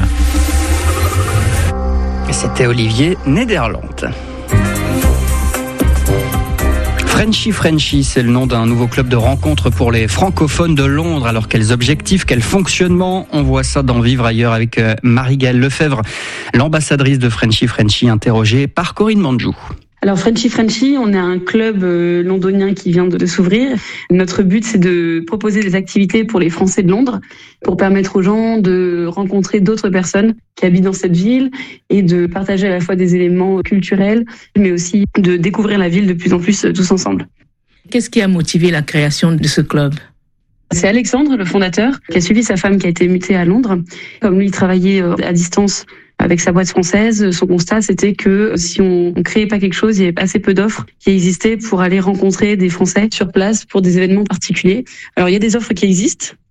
C'était Olivier Nederland. Frenchy Frenchy, c'est le nom d'un nouveau club de rencontre pour les francophones de Londres. Alors quels objectifs, quel fonctionnement? On voit ça dans Vivre ailleurs avec Marie-Gaëlle Lefebvre, l'ambassadrice de Frenchy Frenchy, interrogée par Corinne Manjou. Alors Frenchy Frenchy, on est un club euh, londonien qui vient de, de s'ouvrir. Notre but, c'est de proposer des activités pour les Français de Londres, pour permettre aux gens de rencontrer d'autres personnes qui habitent dans cette ville et de partager à la fois des éléments culturels, mais aussi de découvrir la ville de plus en plus euh, tous ensemble. Qu'est-ce qui a motivé la création de ce club ? C'est Alexandre, le fondateur, qui a suivi sa femme qui a été mutée à Londres. Comme lui, il travaillait à distance avec sa boîte française, son constat, c'était que si on ne créait pas quelque chose, il y avait assez peu d'offres qui existaient pour aller rencontrer des Français sur place pour des événements particuliers. Alors, il y a des offres qui existent,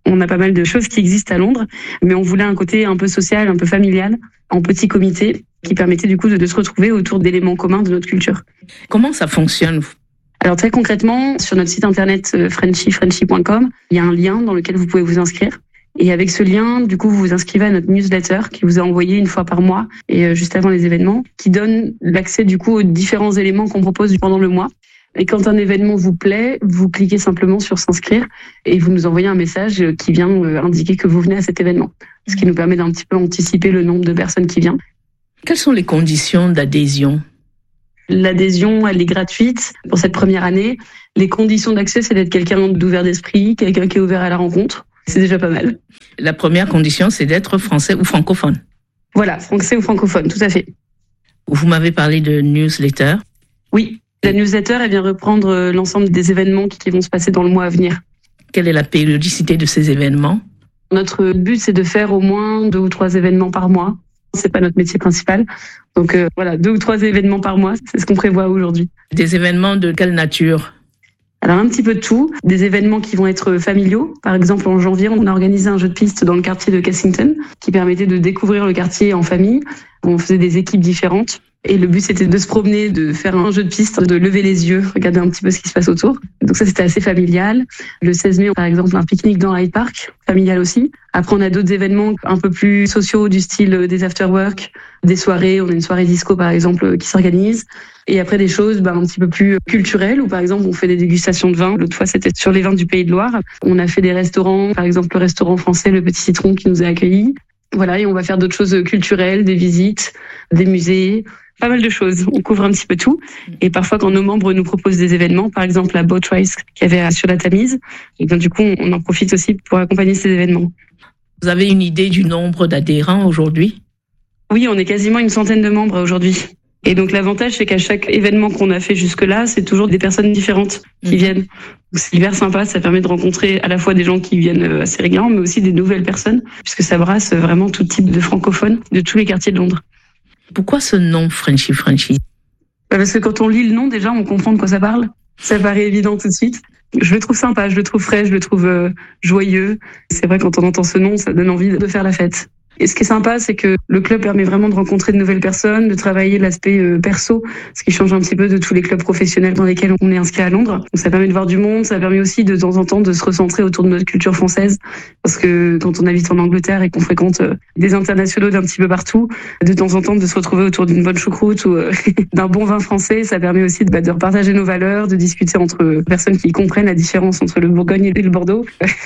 On a pas mal de choses qui existent à Londres, mais on voulait un côté un peu social, un peu familial, en petit comité, qui permettait du coup de, de se retrouver autour d'éléments communs de notre culture. Comment ça fonctionne ? Alors très concrètement, sur notre site internet euh, frenchy frenchy point com, il y a un lien dans lequel vous pouvez vous inscrire. Et avec ce lien, du coup, vous vous inscrivez à notre newsletter qui vous est envoyée une fois par mois et euh, juste avant les événements, qui donne l'accès du coup aux différents éléments qu'on propose pendant le mois. Et quand un événement vous plaît, vous cliquez simplement sur s'inscrire et vous nous envoyez un message qui vient euh, indiquer que vous venez à cet événement. Ce qui nous permet d'un petit peu anticiper le nombre de personnes qui viennent. Quelles sont les conditions d'adhésion ? L'adhésion, elle est gratuite pour cette première année. Les conditions d'accès, c'est d'être quelqu'un d'ouvert d'esprit, quelqu'un qui est ouvert à la rencontre. C'est déjà pas mal. La première condition, c'est d'être français ou francophone. Voilà, français ou francophone, tout à fait. Vous m'avez parlé de newsletter. Oui, la newsletter, elle vient reprendre l'ensemble des événements qui vont se passer dans le mois à venir. Quelle est la périodicité de ces événements ? Notre but, c'est de faire au moins deux ou trois événements par mois. C'est pas notre métier principal. Donc euh, voilà, deux ou trois événements par mois, c'est ce qu'on prévoit aujourd'hui. Des événements de quelle nature ? Alors un petit peu de tout. Des événements qui vont être familiaux. Par exemple, en janvier, on a organisé un jeu de piste dans le quartier de Kensington qui permettait de découvrir le quartier en famille. On faisait des équipes différentes. Et le but, c'était de se promener, de faire un jeu de piste, de lever les yeux, regarder un petit peu ce qui se passe autour. Donc ça, c'était assez familial. Le seize mai, par exemple, un pique-nique dans Hyde Park, familial aussi. Après, on a d'autres événements un peu plus sociaux, du style des after-work, des soirées. On a une soirée disco, par exemple, qui s'organise. Et après, des choses bah, un petit peu plus culturelles, où par exemple, on fait des dégustations de vin. L'autre fois, c'était sur les vins du Pays de Loire. On a fait des restaurants, par exemple, le restaurant français Le Petit Citron qui nous a accueillis. Voilà, et on va faire d'autres choses culturelles, des visites, des musées, pas mal de choses. On couvre un petit peu tout. Et parfois, quand nos membres nous proposent des événements, par exemple la Boat Race qu'il y avait sur la Tamise, et bien du coup, on en profite aussi pour accompagner ces événements. Vous avez une idée du nombre d'adhérents aujourd'hui ? Oui, on est quasiment une centaine de membres aujourd'hui. Et donc l'avantage, c'est qu'à chaque événement qu'on a fait jusque-là, c'est toujours des personnes différentes qui mmh. viennent. Donc, c'est hyper sympa, ça permet de rencontrer à la fois des gens qui viennent assez régulièrement, mais aussi des nouvelles personnes, puisque ça brasse vraiment tout type de francophones de tous les quartiers de Londres. Pourquoi ce nom Frenchy Frenchy ? Parce que quand on lit le nom, déjà, on comprend de quoi ça parle. Ça paraît évident tout de suite. Je le trouve sympa, je le trouve frais, je le trouve euh, joyeux. C'est vrai, quand on entend ce nom, ça donne envie de faire la fête. Et ce qui est sympa, c'est que le club permet vraiment de rencontrer de nouvelles personnes, de travailler l'aspect euh, perso, ce qui change un petit peu de tous les clubs professionnels dans lesquels on est inscrit à Londres. Donc ça permet de voir du monde, ça permet aussi de, de temps en temps de se recentrer autour de notre culture française, parce que quand on habite en Angleterre et qu'on fréquente euh, des internationaux d'un petit peu partout, de temps en temps de se retrouver autour d'une bonne choucroute ou euh, d'un bon vin français, ça permet aussi de, bah, de repartager nos valeurs, de discuter entre personnes qui comprennent la différence entre le Bourgogne et le Bordeaux.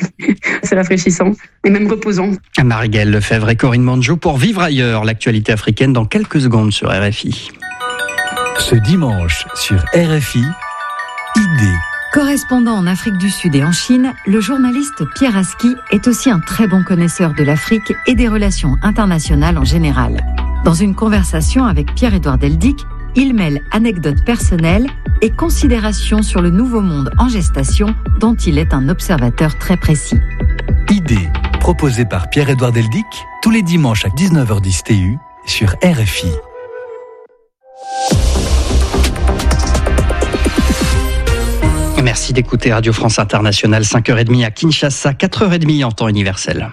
C'est rafraîchissant et même reposant. Marie-Gaëlle Lefebvre et Corinne Manjo pour Vivre ailleurs, l'actualité africaine dans quelques secondes sur R F I. Ce dimanche sur R F I, Idée. Correspondant en Afrique du Sud et en Chine, le journaliste Pierre Aski est aussi un très bon connaisseur de l'Afrique et des relations internationales en général. Dans une conversation avec Pierre-Édouard Deldic, il mêle anecdotes personnelles et considérations sur le nouveau monde en gestation dont il est un observateur très précis. Idée, proposée par Pierre-Édouard Deldic, tous les dimanches à dix-neuf heures dix T U sur R F I. Merci d'écouter Radio France Internationale, cinq heures trente à Kinshasa, quatre heures trente en temps universel.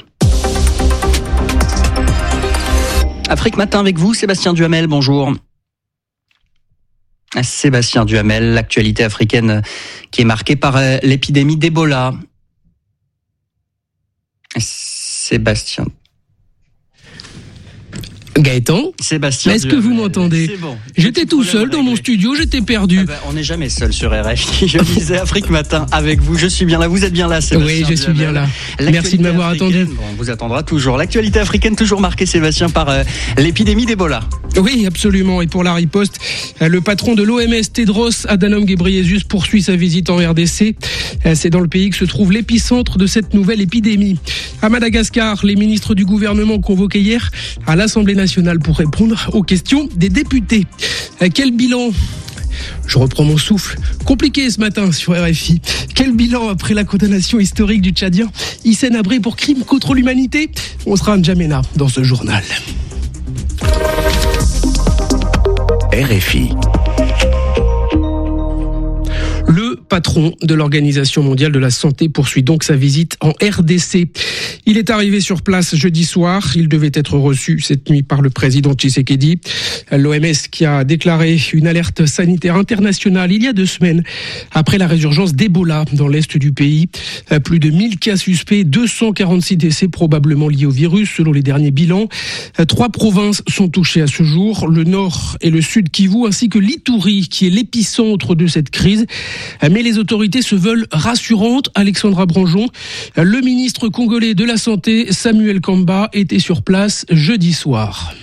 Afrique Matin avec vous, Sébastien Duhamel, bonjour. Sébastien Duhamel, l'actualité africaine qui est marquée par l'épidémie d'Ebola. Sébastien. Gaëtan, Sébastien, est-ce que vous m'entendez? bon. J'étais tout seul dans mon studio, j'étais perdu. Ah ben, on n'est jamais seul sur R F I. Je disais Afrique Matin avec vous. Je suis bien là. Vous êtes bien là, Sébastien. Oui, je suis bien là. Merci de m'avoir attendu. Bon, on vous attendra toujours. L'actualité africaine toujours marquée, Sébastien, par euh, l'épidémie d'Ebola. Oui, absolument. Et pour la riposte, le patron de l'O M S, Tedros Adhanom Ghebreyesus, poursuit sa visite en R D C. C'est dans le pays que se trouve l'épicentre de cette nouvelle épidémie. À Madagascar, les ministres du gouvernement convoqués hier à l'Assemblée nationale pour répondre aux questions des députés. Quel bilan ? Je reprends mon souffle. Compliqué ce matin sur R F I. Quel bilan après la condamnation historique du Tchadien Hissène Habré pour crime contre l'humanité ? On sera à N'Djamena dans ce journal. R F I. Le patron de l'Organisation mondiale de la santé, poursuit donc sa visite en R D C. Il est arrivé sur place jeudi soir. Il devait être reçu cette nuit par le président Tshisekedi. L'O M S qui a déclaré une alerte sanitaire internationale il y a deux semaines après la résurgence d'Ebola dans l'est du pays. Plus de mille cas suspects, deux cent quarante-six décès probablement liés au virus selon les derniers bilans. Trois provinces sont touchées à ce jour, le nord et le sud Kivu ainsi que l'Ituri qui est l'épicentre de cette crise. Mais les autorités se veulent rassurantes. Alexandra Branjon, le ministre congolais de la Santé, Samuel Kamba, était sur place jeudi soir.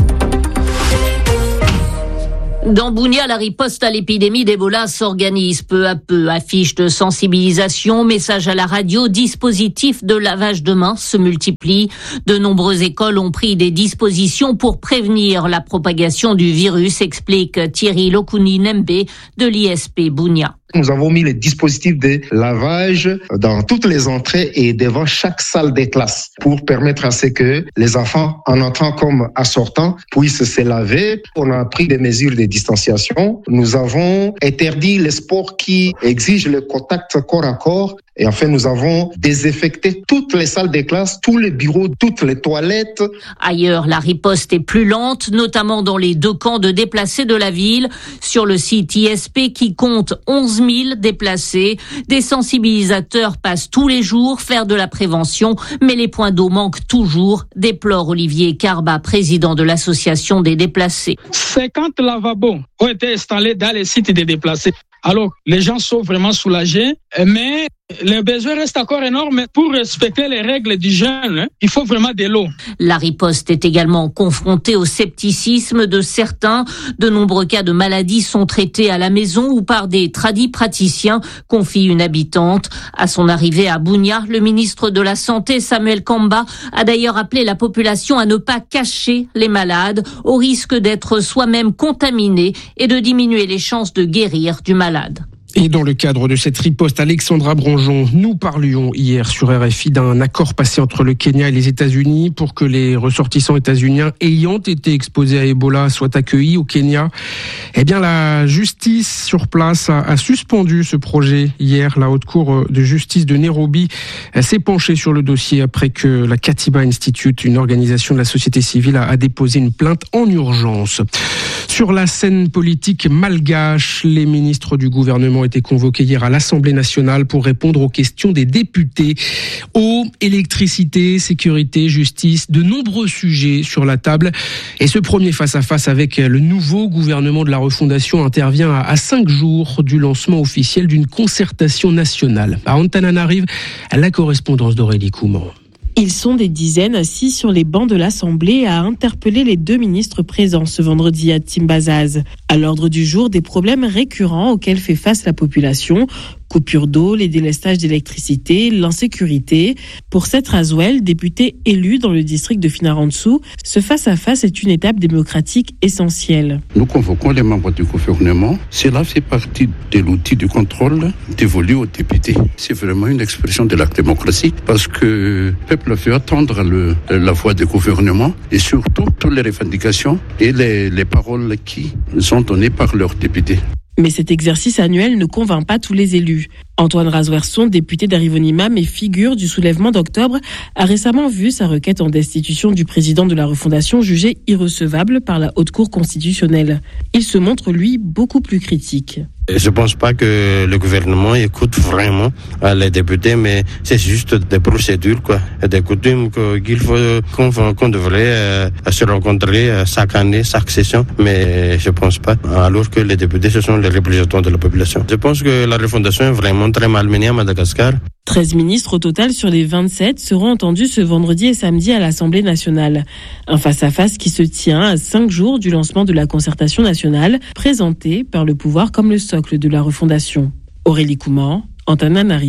Dans Bunia, la riposte à l'épidémie d'Ebola s'organise peu à peu. Affiches de sensibilisation, messages à la radio, dispositifs de lavage de mains se multiplient. De nombreuses écoles ont pris des dispositions pour prévenir la propagation du virus, explique Thierry Lokuni Nembe de l'I S P Bunia. Nous avons mis les dispositifs de lavage dans toutes les entrées et devant chaque salle des classes pour permettre à ce que les enfants, en entrant comme en sortant, puissent se laver. On a pris des mesures de distanciation. Nous avons interdit les sports qui exigent le contact corps à corps. Et enfin, nous avons désinfecté toutes les salles des classes, tous les bureaux, toutes les toilettes. Ailleurs, la riposte est plus lente, notamment dans les deux camps de déplacés de la ville. Sur le site I S P qui compte onze mille déplacés, des sensibilisateurs passent tous les jours faire de la prévention, mais les points d'eau manquent toujours, déplore Olivier Carba, président de l'association des déplacés. cinquante lavabos ont été installés dans les sites des déplacés. Alors, les gens sont vraiment soulagés, mais les besoins restent encore énormes. Pour respecter les règles d'hygiène, il faut vraiment de l'eau. La riposte est également confrontée au scepticisme de certains. De nombreux cas de maladies sont traités à la maison ou par des tradipraticiens, confie une habitante. À son arrivée à Bunia, le ministre de la Santé, Samuel Kamba, a d'ailleurs appelé la population à ne pas cacher les malades, au risque d'être soi-même contaminé et de diminuer les chances de guérir du malade. Et dans le cadre de cette riposte, Alexandra Branjon, nous parlions hier sur R F I d'un accord passé entre le Kenya et les États-Unis pour que les ressortissants états-uniens ayant été exposés à Ebola soient accueillis au Kenya. Eh bien, la justice sur place a, a suspendu ce projet hier. La Haute Cour de justice de Nairobi s'est penchée sur le dossier après que la Katiba Institute, une organisation de la société civile, a, a déposé une plainte en urgence. Sur la scène politique malgache, les ministres du gouvernement été convoqués hier à l'Assemblée nationale pour répondre aux questions des députés. Eau, électricité, sécurité, justice, de nombreux sujets sur la table. Et ce premier face-à-face avec le nouveau gouvernement de la refondation intervient à cinq jours du lancement officiel d'une concertation nationale. À Antananarive, à la correspondance d'Aurélie Couman. Ils sont des dizaines assis sur les bancs de l'Assemblée à interpeller les deux ministres présents ce vendredi à Timbazaz. À l'ordre du jour, des problèmes récurrents auxquels fait face la population. Coupure d'eau, les délestages d'électricité, l'insécurité. Pour Seth Raswell, député élu dans le district de Finarantsou, ce face-à-face est une étape démocratique essentielle. Nous convoquons les membres du gouvernement. Cela fait partie de l'outil du contrôle dévolu aux députés. C'est vraiment une expression de la démocratie parce que le peuple fait attendre le, la voix du gouvernement et surtout toutes les revendications et les, les paroles qui sont données par leurs députés. Mais cet exercice annuel ne convainc pas tous les élus. Antoine Razwerson, député d'Arivonimam et figure du soulèvement d'octobre, a récemment vu sa requête en destitution du président de la refondation jugée irrecevable par la Haute Cour constitutionnelle. Il se montre, lui, beaucoup plus critique. Je ne pense pas que le gouvernement écoute vraiment les députés, mais c'est juste des procédures, quoi, des coutumes qu'il faut qu'on, qu'on devrait se rencontrer chaque année, chaque session, mais je ne pense pas, alors que les députés, ce sont les représentants de la population. Je pense que la refondation est vraiment très malmenée à Madagascar. treize ministres au total sur les vingt-sept seront entendus ce vendredi et samedi à l'Assemblée nationale. Un face-à-face qui se tient à cinq jours du lancement de la concertation nationale, présenté par le pouvoir comme le socle de la refondation. Aurélie Couman, Antananarive,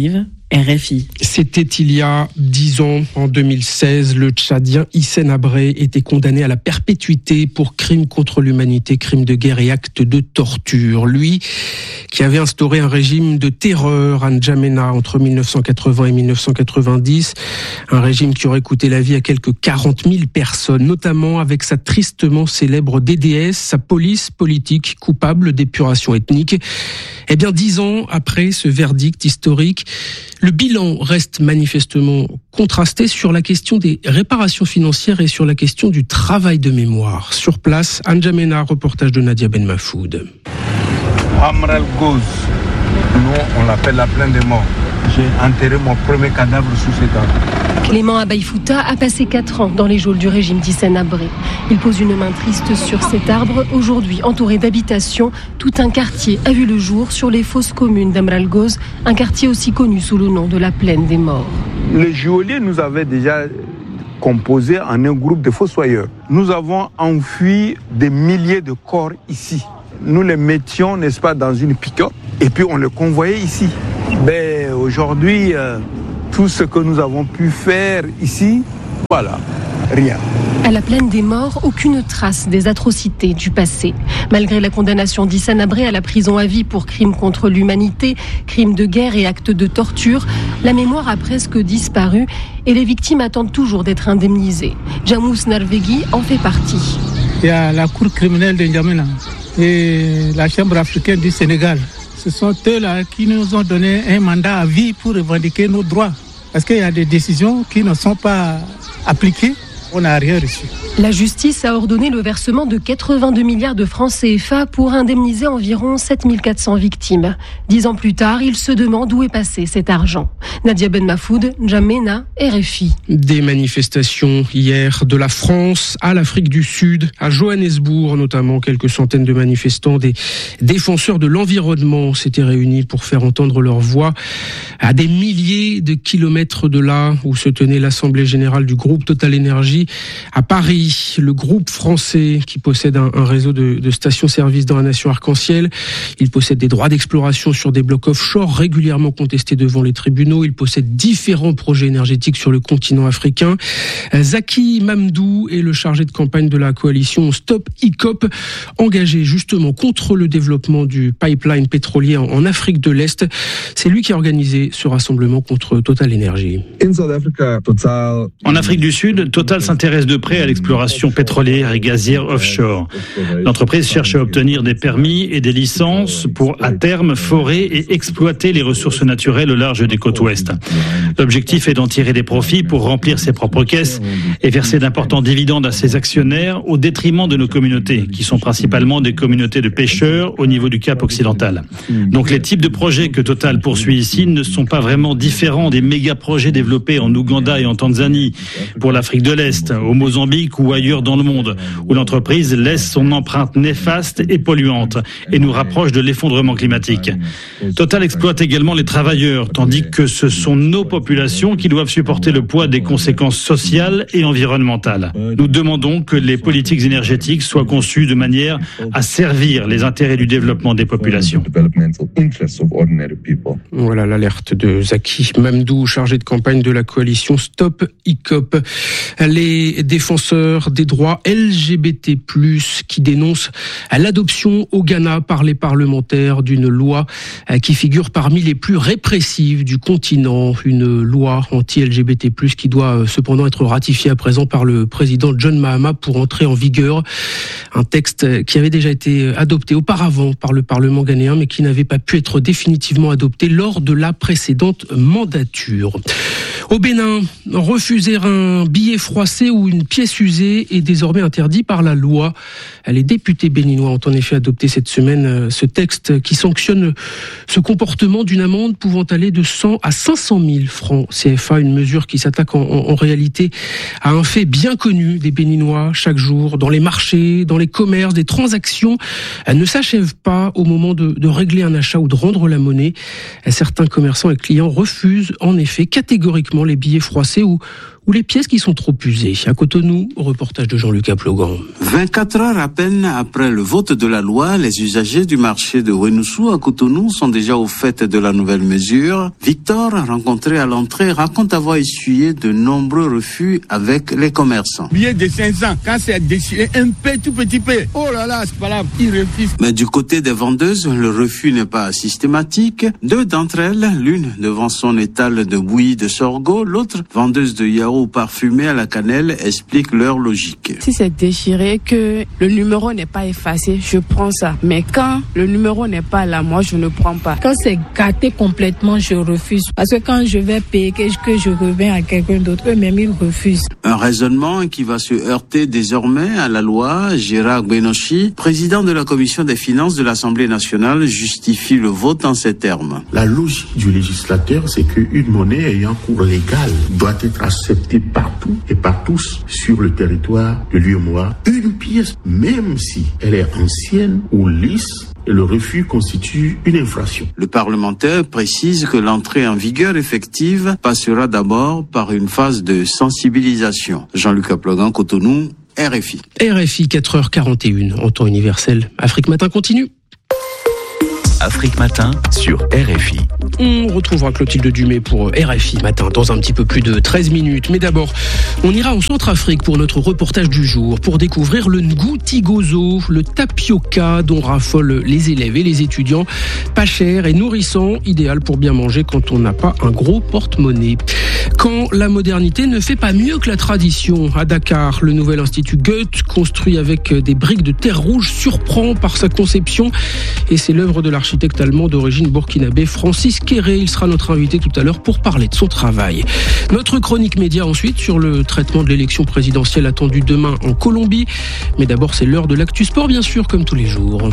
R F I. C'était il y a dix ans, en deux mille seize, le Tchadien Hissène Habré était condamné à la perpétuité pour crimes contre l'humanité, crimes de guerre et actes de torture. Lui, qui avait instauré un régime de terreur à N'Djamena entre mille neuf cent quatre-vingts et mille neuf cent quatre-vingt-dix, un régime qui aurait coûté la vie à quelques quarante mille personnes, notamment avec sa tristement célèbre D D S, sa police politique coupable d'épuration ethnique. Eh bien, dix ans après ce verdict historique, le bilan reste manifestement contrasté sur la question des réparations financières et sur la question du travail de mémoire. Sur place, à N'Djamena, reportage de Nadia Ben Mafoud. Amral Goz, nous on l'appelle la plaine des morts. J'ai enterré mon premier cadavre sous cet arbre. Clément Abaïfouta a passé quatre ans dans les geôles du régime d'Hissène Habré. Il pose une main triste sur cet arbre, aujourd'hui entouré d'habitations. Tout un quartier a vu le jour sur les fosses communes d'Amral Goz, un quartier aussi connu sous le nom de la plaine des morts. Les geôliers nous avaient déjà composé en un groupe de fossoyeurs. Nous avons enfoui des milliers de corps ici. Nous les mettions, n'est-ce pas, dans une pick-up et puis on les convoyait ici. Mais aujourd'hui, euh, tout ce que nous avons pu faire ici, voilà, rien. À la plaine des morts, aucune trace des atrocités du passé. Malgré la condamnation d'Hissène Habré à la prison à vie pour crimes contre l'humanité, crimes de guerre et actes de torture, la mémoire a presque disparu et les victimes attendent toujours d'être indemnisées. Jamous Narvegui en fait partie. Il y a la cour criminelle de N'Djamena et la Chambre africaine du Sénégal. Ce sont eux-là qui nous ont donné un mandat à vie pour revendiquer nos droits. Parce qu'il y a des décisions qui ne sont pas appliquées. On n'a rien reçu. La justice a ordonné le versement de quatre-vingt-deux milliards de francs C F A pour indemniser environ sept mille quatre cents victimes. Dix ans plus tard, il se demande où est passé cet argent. Nadia Ben Mafoud, N'Djamena, R F I. Des manifestations hier de la France à l'Afrique du Sud, à Johannesburg notamment. Quelques centaines de manifestants, des défenseurs de l'environnement s'étaient réunis pour faire entendre leur voix à des milliers de kilomètres de là où se tenait l'Assemblée générale du groupe Total Énergie à Paris. Le groupe français qui possède un, un réseau de, de stations-service dans la nation arc-en-ciel. Il possède des droits d'exploration sur des blocs offshore régulièrement contestés devant les tribunaux. Il possède différents projets énergétiques sur le continent africain. Zaki Mamdou est le chargé de campagne de la coalition Stop I C O P, engagé justement contre le développement du pipeline pétrolier en, en Afrique de l'Est. C'est lui qui a organisé ce rassemblement contre Total Energy. En Afrique du Sud, Total s'intéresse de près à l'exploration pétrolière et gazière offshore. L'entreprise cherche à obtenir des permis et des licences pour, à terme, forer et exploiter les ressources naturelles au large des côtes ouest. L'objectif est d'en tirer des profits pour remplir ses propres caisses et verser d'importants dividendes à ses actionnaires au détriment de nos communautés, qui sont principalement des communautés de pêcheurs au niveau du Cap occidental. Donc les types de projets que Total poursuit ici ne sont pas vraiment différents des méga-projets développés en Ouganda et en Tanzanie, pour l'Afrique de l'Est, au Mozambique ou ailleurs dans le monde, où l'entreprise laisse son empreinte néfaste et polluante et nous rapproche de l'effondrement climatique. Total exploite également les travailleurs, tandis que ce sont nos populations qui doivent supporter le poids des conséquences sociales et environnementales. Nous demandons que les politiques énergétiques soient conçues de manière à servir les intérêts du développement des populations. Voilà l'alerte de Zaki Mamdou, chargé de campagne de la coalition Stop I C O P. Les défenseurs des droits L G B T plus, qui dénoncent l'adoption au Ghana par les parlementaires d'une loi qui figure parmi les plus répressives du continent. Une loi anti-L G B T plus, qui doit cependant être ratifiée à présent par le président John Mahama pour entrer en vigueur. Un texte qui avait déjà été adopté auparavant par le Parlement ghanéen, mais qui n'avait pas pu être définitivement adopté lors de la précédente mandature. Au Bénin, refuser un billet froissé ou une pièce usée est désormais interdit par la loi. Les députés béninois ont en effet adopté cette semaine ce texte qui sanctionne ce comportement d'une amende pouvant aller de cent à cinq cent mille francs C F A, une mesure qui s'attaque en, en, en réalité à un fait bien connu des Béninois chaque jour. Dans les marchés, dans les commerces, des transactions ne s'achèvent pas au moment de, de régler un achat ou de rendre la monnaie. Certains commerçants et clients refusent en effet catégoriquement les billets froissés ou ou les pièces qui sont trop usées. À Cotonou, reportage de Jean-Luc Aplogan. vingt-quatre heures à peine après le vote de la loi, les usagers du marché de Wenoussou à Cotonou sont déjà au fait de la nouvelle mesure. Victor, rencontré à l'entrée, raconte avoir essuyé de nombreux refus avec les commerçants. Billet de cinq cents, quand c'est déchiré un peu, tout petit peu, oh là là, c'est pas là, ils refusent. Mais du côté des vendeuses, le refus n'est pas systématique. Deux d'entre elles, l'une devant son étal de bouillie de sorgho, l'autre vendeuse de yaourt parfumé à la cannelle, explique leur logique. Si c'est déchiré, que le numéro n'est pas effacé, je prends ça. Mais quand le numéro n'est pas là, moi je ne prends pas. Quand c'est gâté complètement, je refuse. Parce que quand je vais payer, que je reviens à quelqu'un d'autre, eux-mêmes ils refusent. Un raisonnement qui va se heurter désormais à la loi. Gérard Benochi, président de la commission des finances de l'Assemblée nationale, justifie le vote en ces termes. La logique du législateur, c'est qu'une monnaie ayant cours légal doit être acceptée partout et par tous sur le territoire de l'U E M O A. Une pièce, même si elle est ancienne ou lisse, le refus constitue une infraction. Le parlementaire précise que l'entrée en vigueur effective passera d'abord par une phase de sensibilisation. Jean-Luc Aplogan, Cotonou, R F I. R F I, quatre heures quarante et une, en temps universel. Afrique Matin continue. Afrique Matin sur R F I. On retrouvera Clotilde Dumay pour R F I Matin dans un petit peu plus de treize minutes. Mais d'abord, on ira en Centrafrique pour notre reportage du jour, pour découvrir le ngouti-gozo, le tapioca dont raffolent les élèves et les étudiants. Pas cher et nourrissant, idéal pour bien manger quand on n'a pas un gros porte-monnaie. Quand la modernité ne fait pas mieux que la tradition, à Dakar, le nouvel institut Goethe, construit avec des briques de terre rouge, surprend par sa conception et c'est l'œuvre de l'architecte allemand d'origine burkinabé Francis Kéré. Il sera notre invité tout à l'heure pour parler de son travail. Notre chronique média ensuite sur le traitement de l'élection présidentielle attendue demain en Colombie. Mais d'abord, c'est l'heure de l'actu sport, bien sûr, comme tous les jours.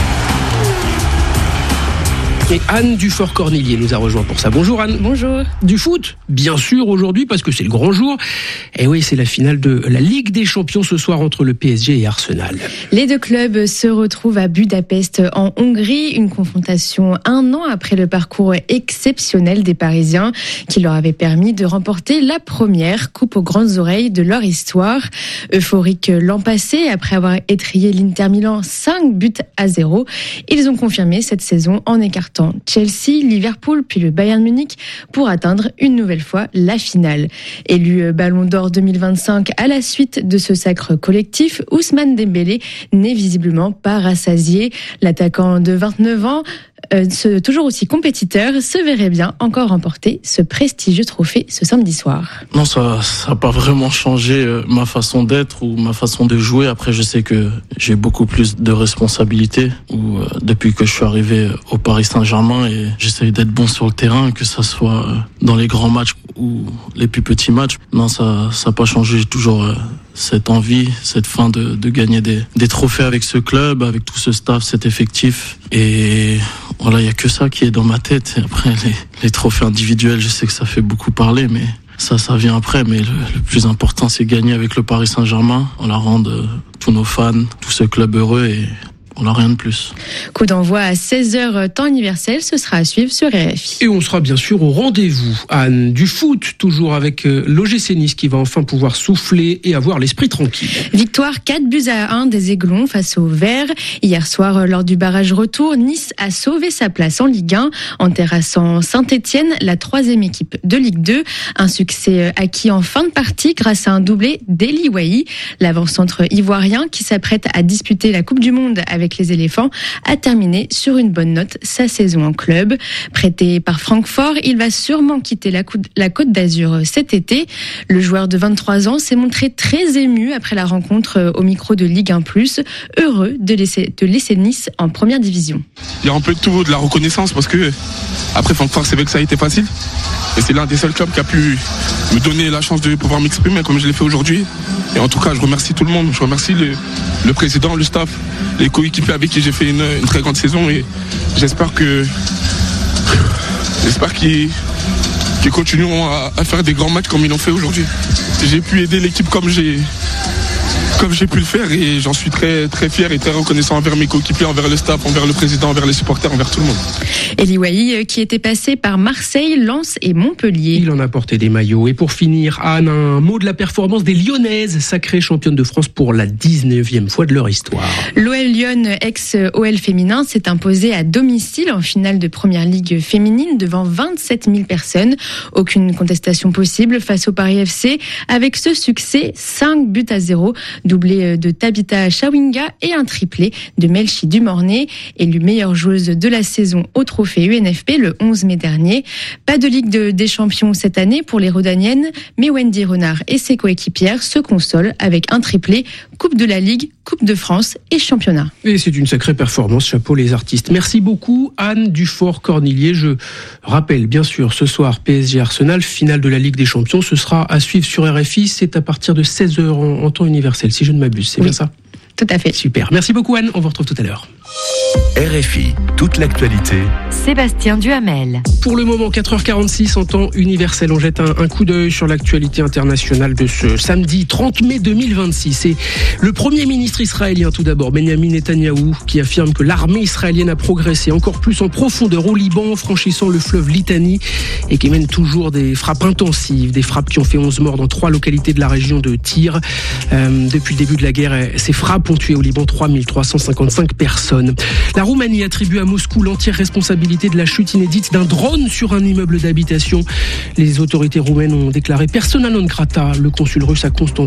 Et Anne Dufort-Cornelier nous a rejoint pour ça. Bonjour Anne. Bonjour. Du foot, bien sûr, aujourd'hui, parce que c'est le grand jour. Et oui, c'est la finale de la Ligue des Champions ce soir entre le P S G et Arsenal. Les deux clubs se retrouvent à Budapest, en Hongrie. Une confrontation un an après le parcours exceptionnel des Parisiens, qui leur avait permis de remporter la première coupe aux grandes oreilles de leur histoire. Euphorique l'an passé, après avoir étrillé l'Inter Milan cinq buts à zéro, ils ont confirmé cette saison en écartant Chelsea, Liverpool puis le Bayern Munich pour atteindre une nouvelle fois la finale. Élu Ballon d'Or deux mille vingt-cinq à la suite de ce sacre collectif, Ousmane Dembélé n'est visiblement pas rassasié. L'attaquant de vingt-neuf ans, euh, ce, toujours aussi compétiteur, se verrait bien encore remporter ce prestigieux trophée ce samedi soir. Non, ça ça n'a pas vraiment changé euh, ma façon d'être ou ma façon de jouer. Après, je sais que j'ai beaucoup plus de responsabilités ou, euh, depuis que je suis arrivé au Paris Saint-Germain et j'essaye d'être bon sur le terrain, que ça soit euh, dans les grands matchs ou les plus petits matchs. Non, ça ça n'a pas changé. J'ai toujours euh, cette envie, cette faim de, de gagner des, des trophées avec ce club, avec tout ce staff, cet effectif. Et voilà, il n'y a que ça qui est dans ma tête. Et après, les, les trophées individuels, je sais que ça fait beaucoup parler, mais ça, ça vient après. Mais le, le plus important, c'est gagner avec le Paris Saint-Germain. On la rende tous nos fans, tout ce club heureux et on n'a rien de plus. Coup d'envoi à seize heures temps universel, ce sera à suivre sur R F I. Et on sera bien sûr au rendez-vous, Anne, du foot, toujours avec l'O G C Nice qui va enfin pouvoir souffler et avoir l'esprit tranquille. Victoire quatre buts à un des Aiglons face aux Verts. Hier soir, lors du barrage retour, Nice a sauvé sa place en Ligue un en terrassant Saint-Etienne, la troisième équipe de Ligue deux. Un succès acquis en fin de partie grâce à un doublé d'Eli Wahi. L'avant-centre ivoirien qui s'apprête à disputer la Coupe du Monde avec les éléphants a terminé sur une bonne note sa saison en club. Prêté par Francfort, il va sûrement quitter la Côte d'Azur cet été. Le joueur de vingt-trois ans s'est montré très ému après la rencontre au micro de Ligue un plus, heureux de laisser, de laisser Nice en première division. Il y a un peu de tout, de la reconnaissance, parce que après Francfort, c'est vrai que ça a été facile. Et c'est l'un des seuls clubs qui a pu me donner la chance de pouvoir m'exprimer comme je l'ai fait aujourd'hui. Et en tout cas, je remercie tout le monde. Je remercie le, le président, le staff, les coéquipiers avec qui j'ai fait une, une très grande saison. Et j'espère que j'espère qu'ils, qu'ils continueront à, à faire des grands matchs comme ils l'ont fait aujourd'hui. J'ai pu aider l'équipe comme j'ai comme j'ai pu le faire et j'en suis très, très fier et très reconnaissant envers mes coéquipiers, envers le staff, envers le président, envers les supporters, envers tout le monde. Eli Wahi qui était passé par Marseille, Lens et Montpellier. Il en a porté des maillots. Et pour finir, Anne, un mot de la performance des Lyonnaises, sacrées championnes de France pour la dix-neuvième fois de leur histoire. L'O L Lyon, ex-O L féminin, s'est imposé à domicile en finale de Première Ligue féminine devant vingt-sept mille personnes. Aucune contestation possible face au Paris F C. Avec ce succès, cinq buts à zéro, doublé de Tabitha Chawinga et un triplé de Melchi Dumornay, élue meilleure joueuse de la saison au trophée U N F P le onze mai dernier. Pas de Ligue de, des Champions cette année pour les Rodaniennes, mais Wendy Renard et ses coéquipières se consolent avec un triplé, Coupe de la Ligue, Coupe de France et Championnat. Et c'est une sacrée performance, chapeau les artistes. Merci beaucoup Anne Dufort-Cornillier. Je rappelle bien sûr ce soir P S G Arsenal, finale de la Ligue des Champions. Ce sera à suivre sur R F I, c'est à partir de seize heures en, en temps universel, si je ne m'abuse, c'est oui, bien ça ? Tout à fait. Super. Merci beaucoup Anne, on vous retrouve tout à l'heure. R F I, toute l'actualité. Sébastien Duhamel. Pour le moment, quatre heures quarante-six en temps universel. On jette un, un coup d'œil sur l'actualité internationale de ce samedi trente mai deux mille vingt-six. C'est le Premier ministre israélien tout d'abord, Benjamin Netanyahou, qui affirme que l'armée israélienne a progressé encore plus en profondeur au Liban, franchissant le fleuve Litani, et qui mène toujours des frappes intensives, des frappes qui ont fait onze morts dans trois localités de la région de Tyr. Euh, depuis le début de la guerre, ces frappes ont tué au Liban trois mille trois cent cinquante-cinq personnes. La Roumanie attribue à Moscou l'entière responsabilité de la chute inédite d'un drone sur un immeuble d'habitation. Les autorités roumaines ont déclaré persona non grata le consul russe à Constantine.